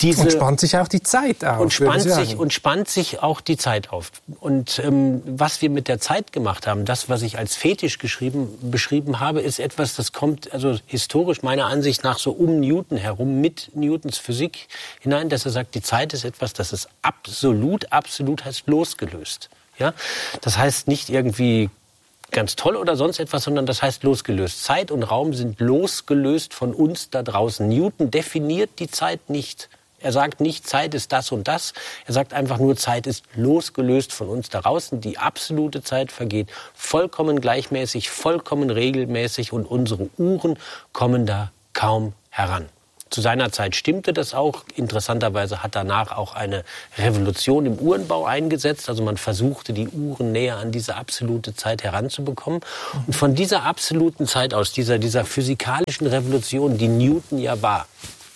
diese und spannt sich auch die Zeit auf. Und spannt sich und spannt sich auch die Zeit auf. Und ähm, was wir mit der Zeit gemacht haben, das, was ich als Fetisch geschrieben, beschrieben habe, ist etwas, das kommt also historisch meiner Ansicht nach so um Newton herum, mit Newtons Physik hinein, dass er sagt, die Zeit ist etwas, das ist absolut, absolut heißt losgelöst. Ja, das heißt nicht irgendwie ganz toll oder sonst etwas, sondern das heißt losgelöst. Zeit und Raum sind losgelöst von uns da draußen. Newton definiert die Zeit nicht. Er sagt nicht, Zeit ist das und das. Er sagt einfach nur, Zeit ist losgelöst von uns da draußen. Die absolute Zeit vergeht vollkommen gleichmäßig, vollkommen regelmäßig und unsere Uhren kommen da kaum heran. Zu seiner Zeit stimmte das auch. Interessanterweise hat danach auch eine Revolution im Uhrenbau eingesetzt. Also man versuchte, die Uhren näher an diese absolute Zeit heranzubekommen. Und von dieser absoluten Zeit aus, dieser, dieser physikalischen Revolution, die Newton ja war,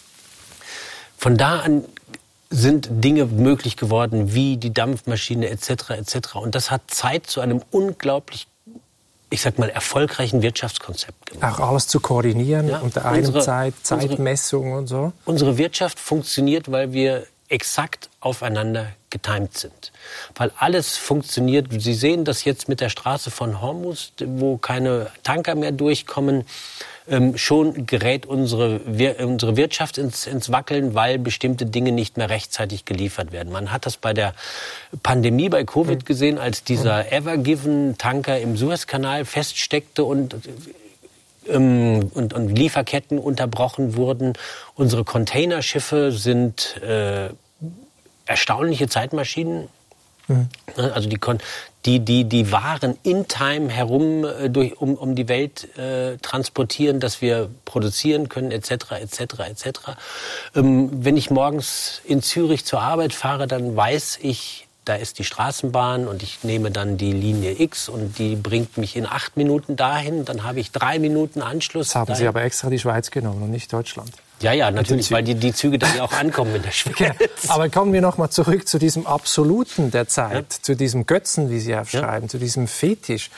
von da an sind Dinge möglich geworden, wie die Dampfmaschine et cetera et cetera. Und das hat Zeit zu einem unglaublich, ich sag mal, erfolgreichen Wirtschaftskonzept gemacht. Auch alles zu koordinieren ja, unter einer unsere, Zeit, Zeitmessung und so. Unsere Wirtschaft funktioniert, weil wir exakt aufeinander getimt sind. Weil alles funktioniert. Sie sehen das jetzt mit der Straße von Hormuz, wo keine Tanker mehr durchkommen. Ähm, schon gerät unsere, wir, unsere Wirtschaft ins, ins Wackeln, weil bestimmte Dinge nicht mehr rechtzeitig geliefert werden. Man hat das bei der Pandemie, bei Covid gesehen, als dieser Ever Given-Tanker im Suezkanal feststeckte und, ähm, und, und Lieferketten unterbrochen wurden. Unsere Containerschiffe sind äh, erstaunliche Zeitmaschinen. Mhm. Also die, die, die, die Waren in Time herum äh, durch, um, um die Welt äh, transportieren, dass wir produzieren können, et cetera, et cetera, et cetera. Ähm, wenn ich morgens in Zürich zur Arbeit fahre, dann weiß ich, da ist die Straßenbahn und ich nehme dann die Linie X und die bringt mich in acht Minuten dahin. Dann habe ich drei Minuten Anschluss. Jetzt haben dahin. Sie aber extra die Schweiz genommen und nicht Deutschland. Ja, ja, natürlich, weil die, die Züge dann ja auch ankommen in der Schweiz. Aber kommen wir noch mal zurück zu diesem Absoluten der Zeit, ja. zu diesem Götzen, wie Sie aufschreiben, ja. zu diesem Fetisch.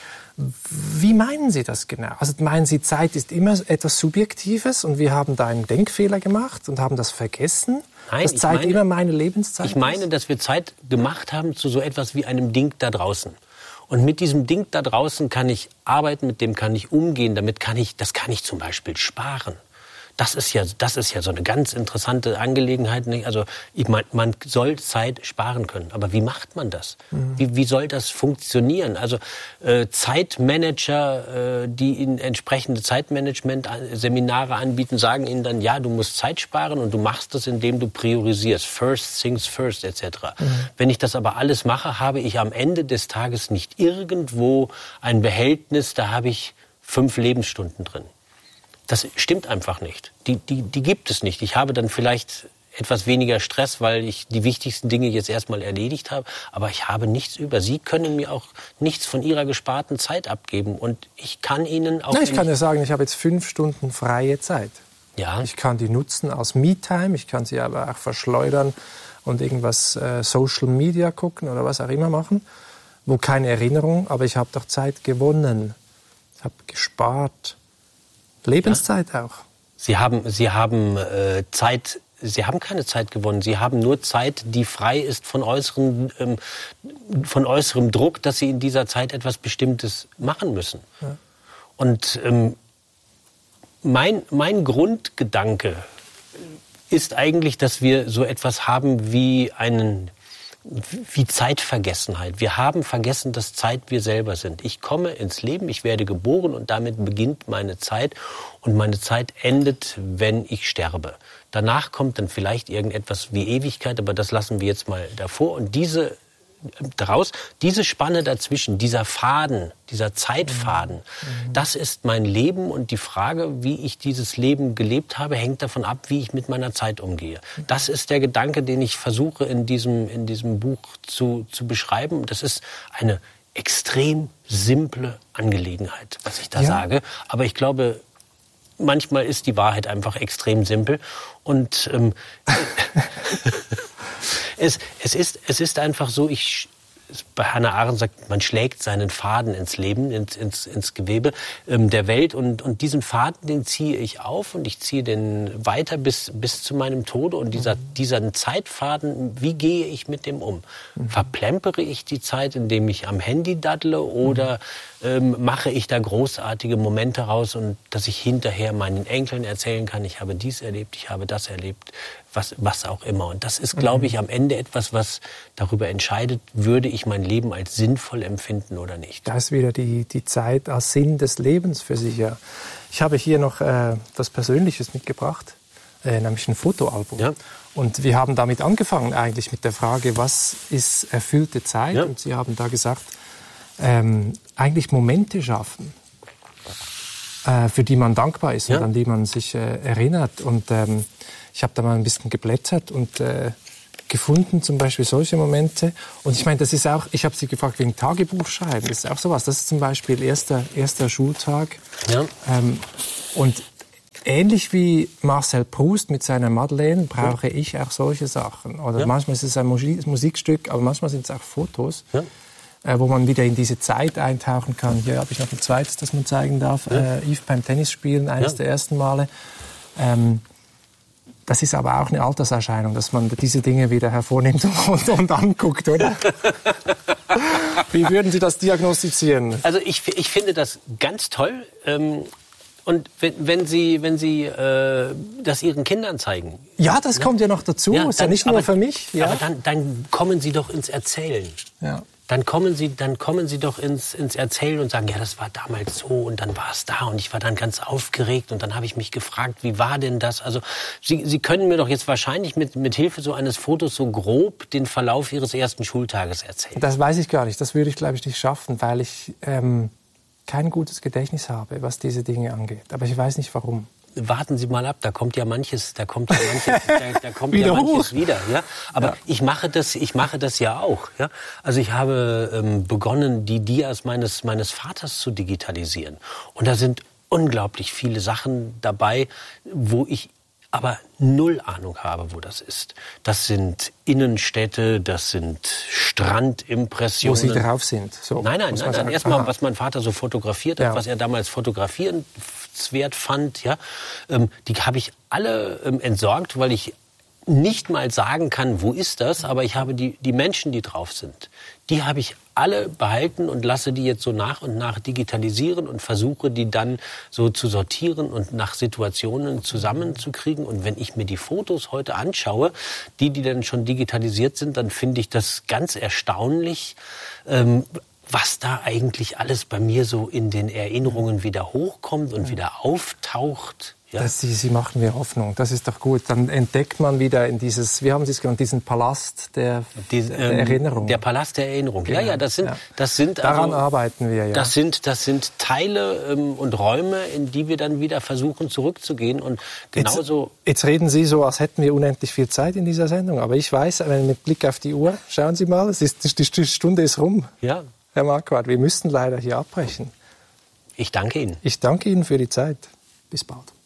Wie meinen Sie das genau? Also meinen Sie, Zeit ist immer etwas Subjektives und wir haben da einen Denkfehler gemacht und haben das vergessen? Nein, dass Zeit meine, immer meine Lebenszeit ist? Ich meine, dass wir Zeit gemacht haben zu so etwas wie einem Ding da draußen. Und mit diesem Ding da draußen kann ich arbeiten, mit dem kann ich umgehen, damit kann ich, das kann ich zum Beispiel sparen. Das ist ja, das ist ja so eine ganz interessante Angelegenheit. Also ich mein, man soll Zeit sparen können. Aber wie macht man das? Mhm. Wie, wie soll das funktionieren? Also äh, Zeitmanager, äh, die Ihnen entsprechende Zeitmanagement-Seminare anbieten, sagen Ihnen dann, ja, du musst Zeit sparen und du machst das, indem du priorisierst. First things first et cetera. Mhm. Wenn ich das aber alles mache, habe ich am Ende des Tages nicht irgendwo ein Behältnis, da habe ich fünf Lebensstunden drin. Das stimmt einfach nicht. Die, die, die gibt es nicht. Ich habe dann vielleicht etwas weniger Stress, weil ich die wichtigsten Dinge jetzt erstmal erledigt habe. Aber ich habe nichts über. Sie können mir auch nichts von Ihrer gesparten Zeit abgeben. Und ich kann Ihnen auch... Na, ich kann ja sagen, ich habe jetzt fünf Stunden freie Zeit. Ja. Ich kann die nutzen als Me-Time. Ich kann sie aber auch verschleudern und irgendwas äh, Social Media gucken oder was auch immer machen. Wo keine Erinnerung, aber ich habe doch Zeit gewonnen. Ich habe gespart. Lebenszeit ja. auch. Sie haben, Sie haben äh, Zeit, Sie haben keine Zeit gewonnen. Sie haben nur Zeit, die frei ist von äußerem, ähm, von äußerem Druck, dass Sie in dieser Zeit etwas Bestimmtes machen müssen. Ja. Und ähm, mein, mein Grundgedanke ist eigentlich, dass wir so etwas haben wie einen wie Zeitvergessenheit. Wir haben vergessen, dass Zeit wir selber sind. Ich komme ins Leben, ich werde geboren und damit beginnt meine Zeit. Und meine Zeit endet, wenn ich sterbe. Danach kommt dann vielleicht irgendetwas wie Ewigkeit, aber das lassen wir jetzt mal davor. Und diese daraus, diese Spanne dazwischen, dieser Faden, dieser Zeitfaden, mhm. das ist mein Leben und die Frage, wie ich dieses Leben gelebt habe, hängt davon ab, wie ich mit meiner Zeit umgehe. Das ist der Gedanke, den ich versuche in diesem, in diesem Buch zu, zu beschreiben. Das ist eine extrem simple Angelegenheit, was ich da ja. sage. Aber ich glaube, manchmal ist die Wahrheit einfach extrem simpel und ähm, Es, es, ist, es ist einfach so, ich bei Hannah Arendt sagt, man schlägt seinen Faden ins Leben, ins, ins, ins Gewebe ähm, der Welt. Und, und diesen Faden, den ziehe ich auf und ich ziehe den weiter bis, bis zu meinem Tode. Und dieser, mhm. dieser Zeitfaden, wie gehe ich mit dem um? Mhm. Verplempere ich die Zeit, indem ich am Handy daddle oder mhm. ähm, mache ich da großartige Momente raus und dass ich hinterher meinen Enkeln erzählen kann, ich habe dies erlebt, ich habe das erlebt, was, was auch immer. Und das ist, glaube ich, am Ende etwas, was darüber entscheidet, würde ich mein Leben als sinnvoll empfinden oder nicht. Da ist wieder die, die Zeit als Sinn des Lebens für sich. Ja. Ich habe hier noch äh, was Persönliches mitgebracht, äh, nämlich ein Fotoalbum. Ja. Und wir haben damit angefangen eigentlich mit der Frage, was ist erfüllte Zeit? Ja. Und Sie haben da gesagt, ähm, eigentlich Momente schaffen, äh, für die man dankbar ist ja. und an die man sich äh, erinnert. Und ähm, ich habe da mal ein bisschen geblättert und äh, gefunden, zum Beispiel solche Momente. Und ich meine, das ist auch, ich habe Sie gefragt wegen Tagebuch schreiben, das ist auch sowas. Das ist zum Beispiel erster, erster Schultag. Ja. Ähm, und ähnlich wie Marcel Proust mit seiner Madeleine brauche ja. ich auch solche Sachen. Oder ja. manchmal ist es ein Musikstück, aber manchmal sind es auch Fotos, ja. äh, wo man wieder in diese Zeit eintauchen kann. Hier habe ich noch ein zweites, das man zeigen darf. Ja. Äh, Yves beim Tennisspielen, eines ja. der ersten Male. Ähm, Das ist aber auch eine Alterserscheinung, dass man diese Dinge wieder hervornimmt und, und anguckt, oder? Wie würden Sie das diagnostizieren? Also ich, ich finde das ganz toll. Ähm, und wenn, wenn Sie, wenn Sie äh, das Ihren Kindern zeigen. Ja, das ja? kommt ja noch dazu. Ja, ist dann, ja nicht nur aber, für mich. Ja. Aber dann, dann kommen Sie doch ins Erzählen. Ja. Dann kommen Sie, dann kommen Sie doch ins, ins Erzählen und sagen, ja, das war damals so und dann war es da und ich war dann ganz aufgeregt und dann habe ich mich gefragt, wie war denn das? Also Sie, Sie können mir doch jetzt wahrscheinlich mit, mit Hilfe so eines Fotos so grob den Verlauf Ihres ersten Schultages erzählen. Das weiß ich gar nicht. Das würde ich, glaube ich, nicht schaffen, weil ich ähm, kein gutes Gedächtnis habe, was diese Dinge angeht. Aber ich weiß nicht, warum. Warten Sie mal ab, da kommt ja manches, da kommt ja manches, da, da kommt ja manches wieder. Ja? Aber ja. ich mache das, ich mache das ja auch. Ja? Also ich habe ähm, begonnen, die Dias meines meines Vaters zu digitalisieren. Und da sind unglaublich viele Sachen dabei, wo ich aber null Ahnung habe, wo das ist. Das sind Innenstädte, das sind Strandimpressionen. Wo Sie drauf sind. So, nein, nein, nein, nein. Erstmal, was mein Vater so fotografiert hat, ja. was er damals fotografierenswert fand, ja, ähm, die habe ich alle ähm, entsorgt, weil ich nicht mal sagen kann, wo ist das, aber ich habe die, die Menschen, die drauf sind, die habe ich alle behalten und lasse die jetzt so nach und nach digitalisieren und versuche, die dann so zu sortieren und nach Situationen zusammenzukriegen. Und wenn ich mir die Fotos heute anschaue, die, die dann schon digitalisiert sind, dann finde ich das ganz erstaunlich, ähm, was da eigentlich alles bei mir so in den Erinnerungen wieder hochkommt und wieder auftaucht. Ja. Das, Sie, Sie machen mir Hoffnung, das ist doch gut. Dann entdeckt man wieder in dieses, wie haben Sie es genannt, diesen Palast der, Die, der ähm, Erinnerung. Der Palast der Erinnerung, genau. ja, ja, das sind, ja. das sind Daran also, arbeiten wir, ja. Das sind, das sind Teile ähm, und Räume, in die wir dann wieder versuchen zurückzugehen und genauso. Jetzt, jetzt reden Sie so, als hätten wir unendlich viel Zeit in dieser Sendung, aber ich weiß, mit Blick auf die Uhr, schauen Sie mal, es ist, die Stunde ist rum. Ja. Herr Marquardt, wir müssten leider hier abbrechen. Ich danke Ihnen. Ich danke Ihnen für die Zeit. Bis bald.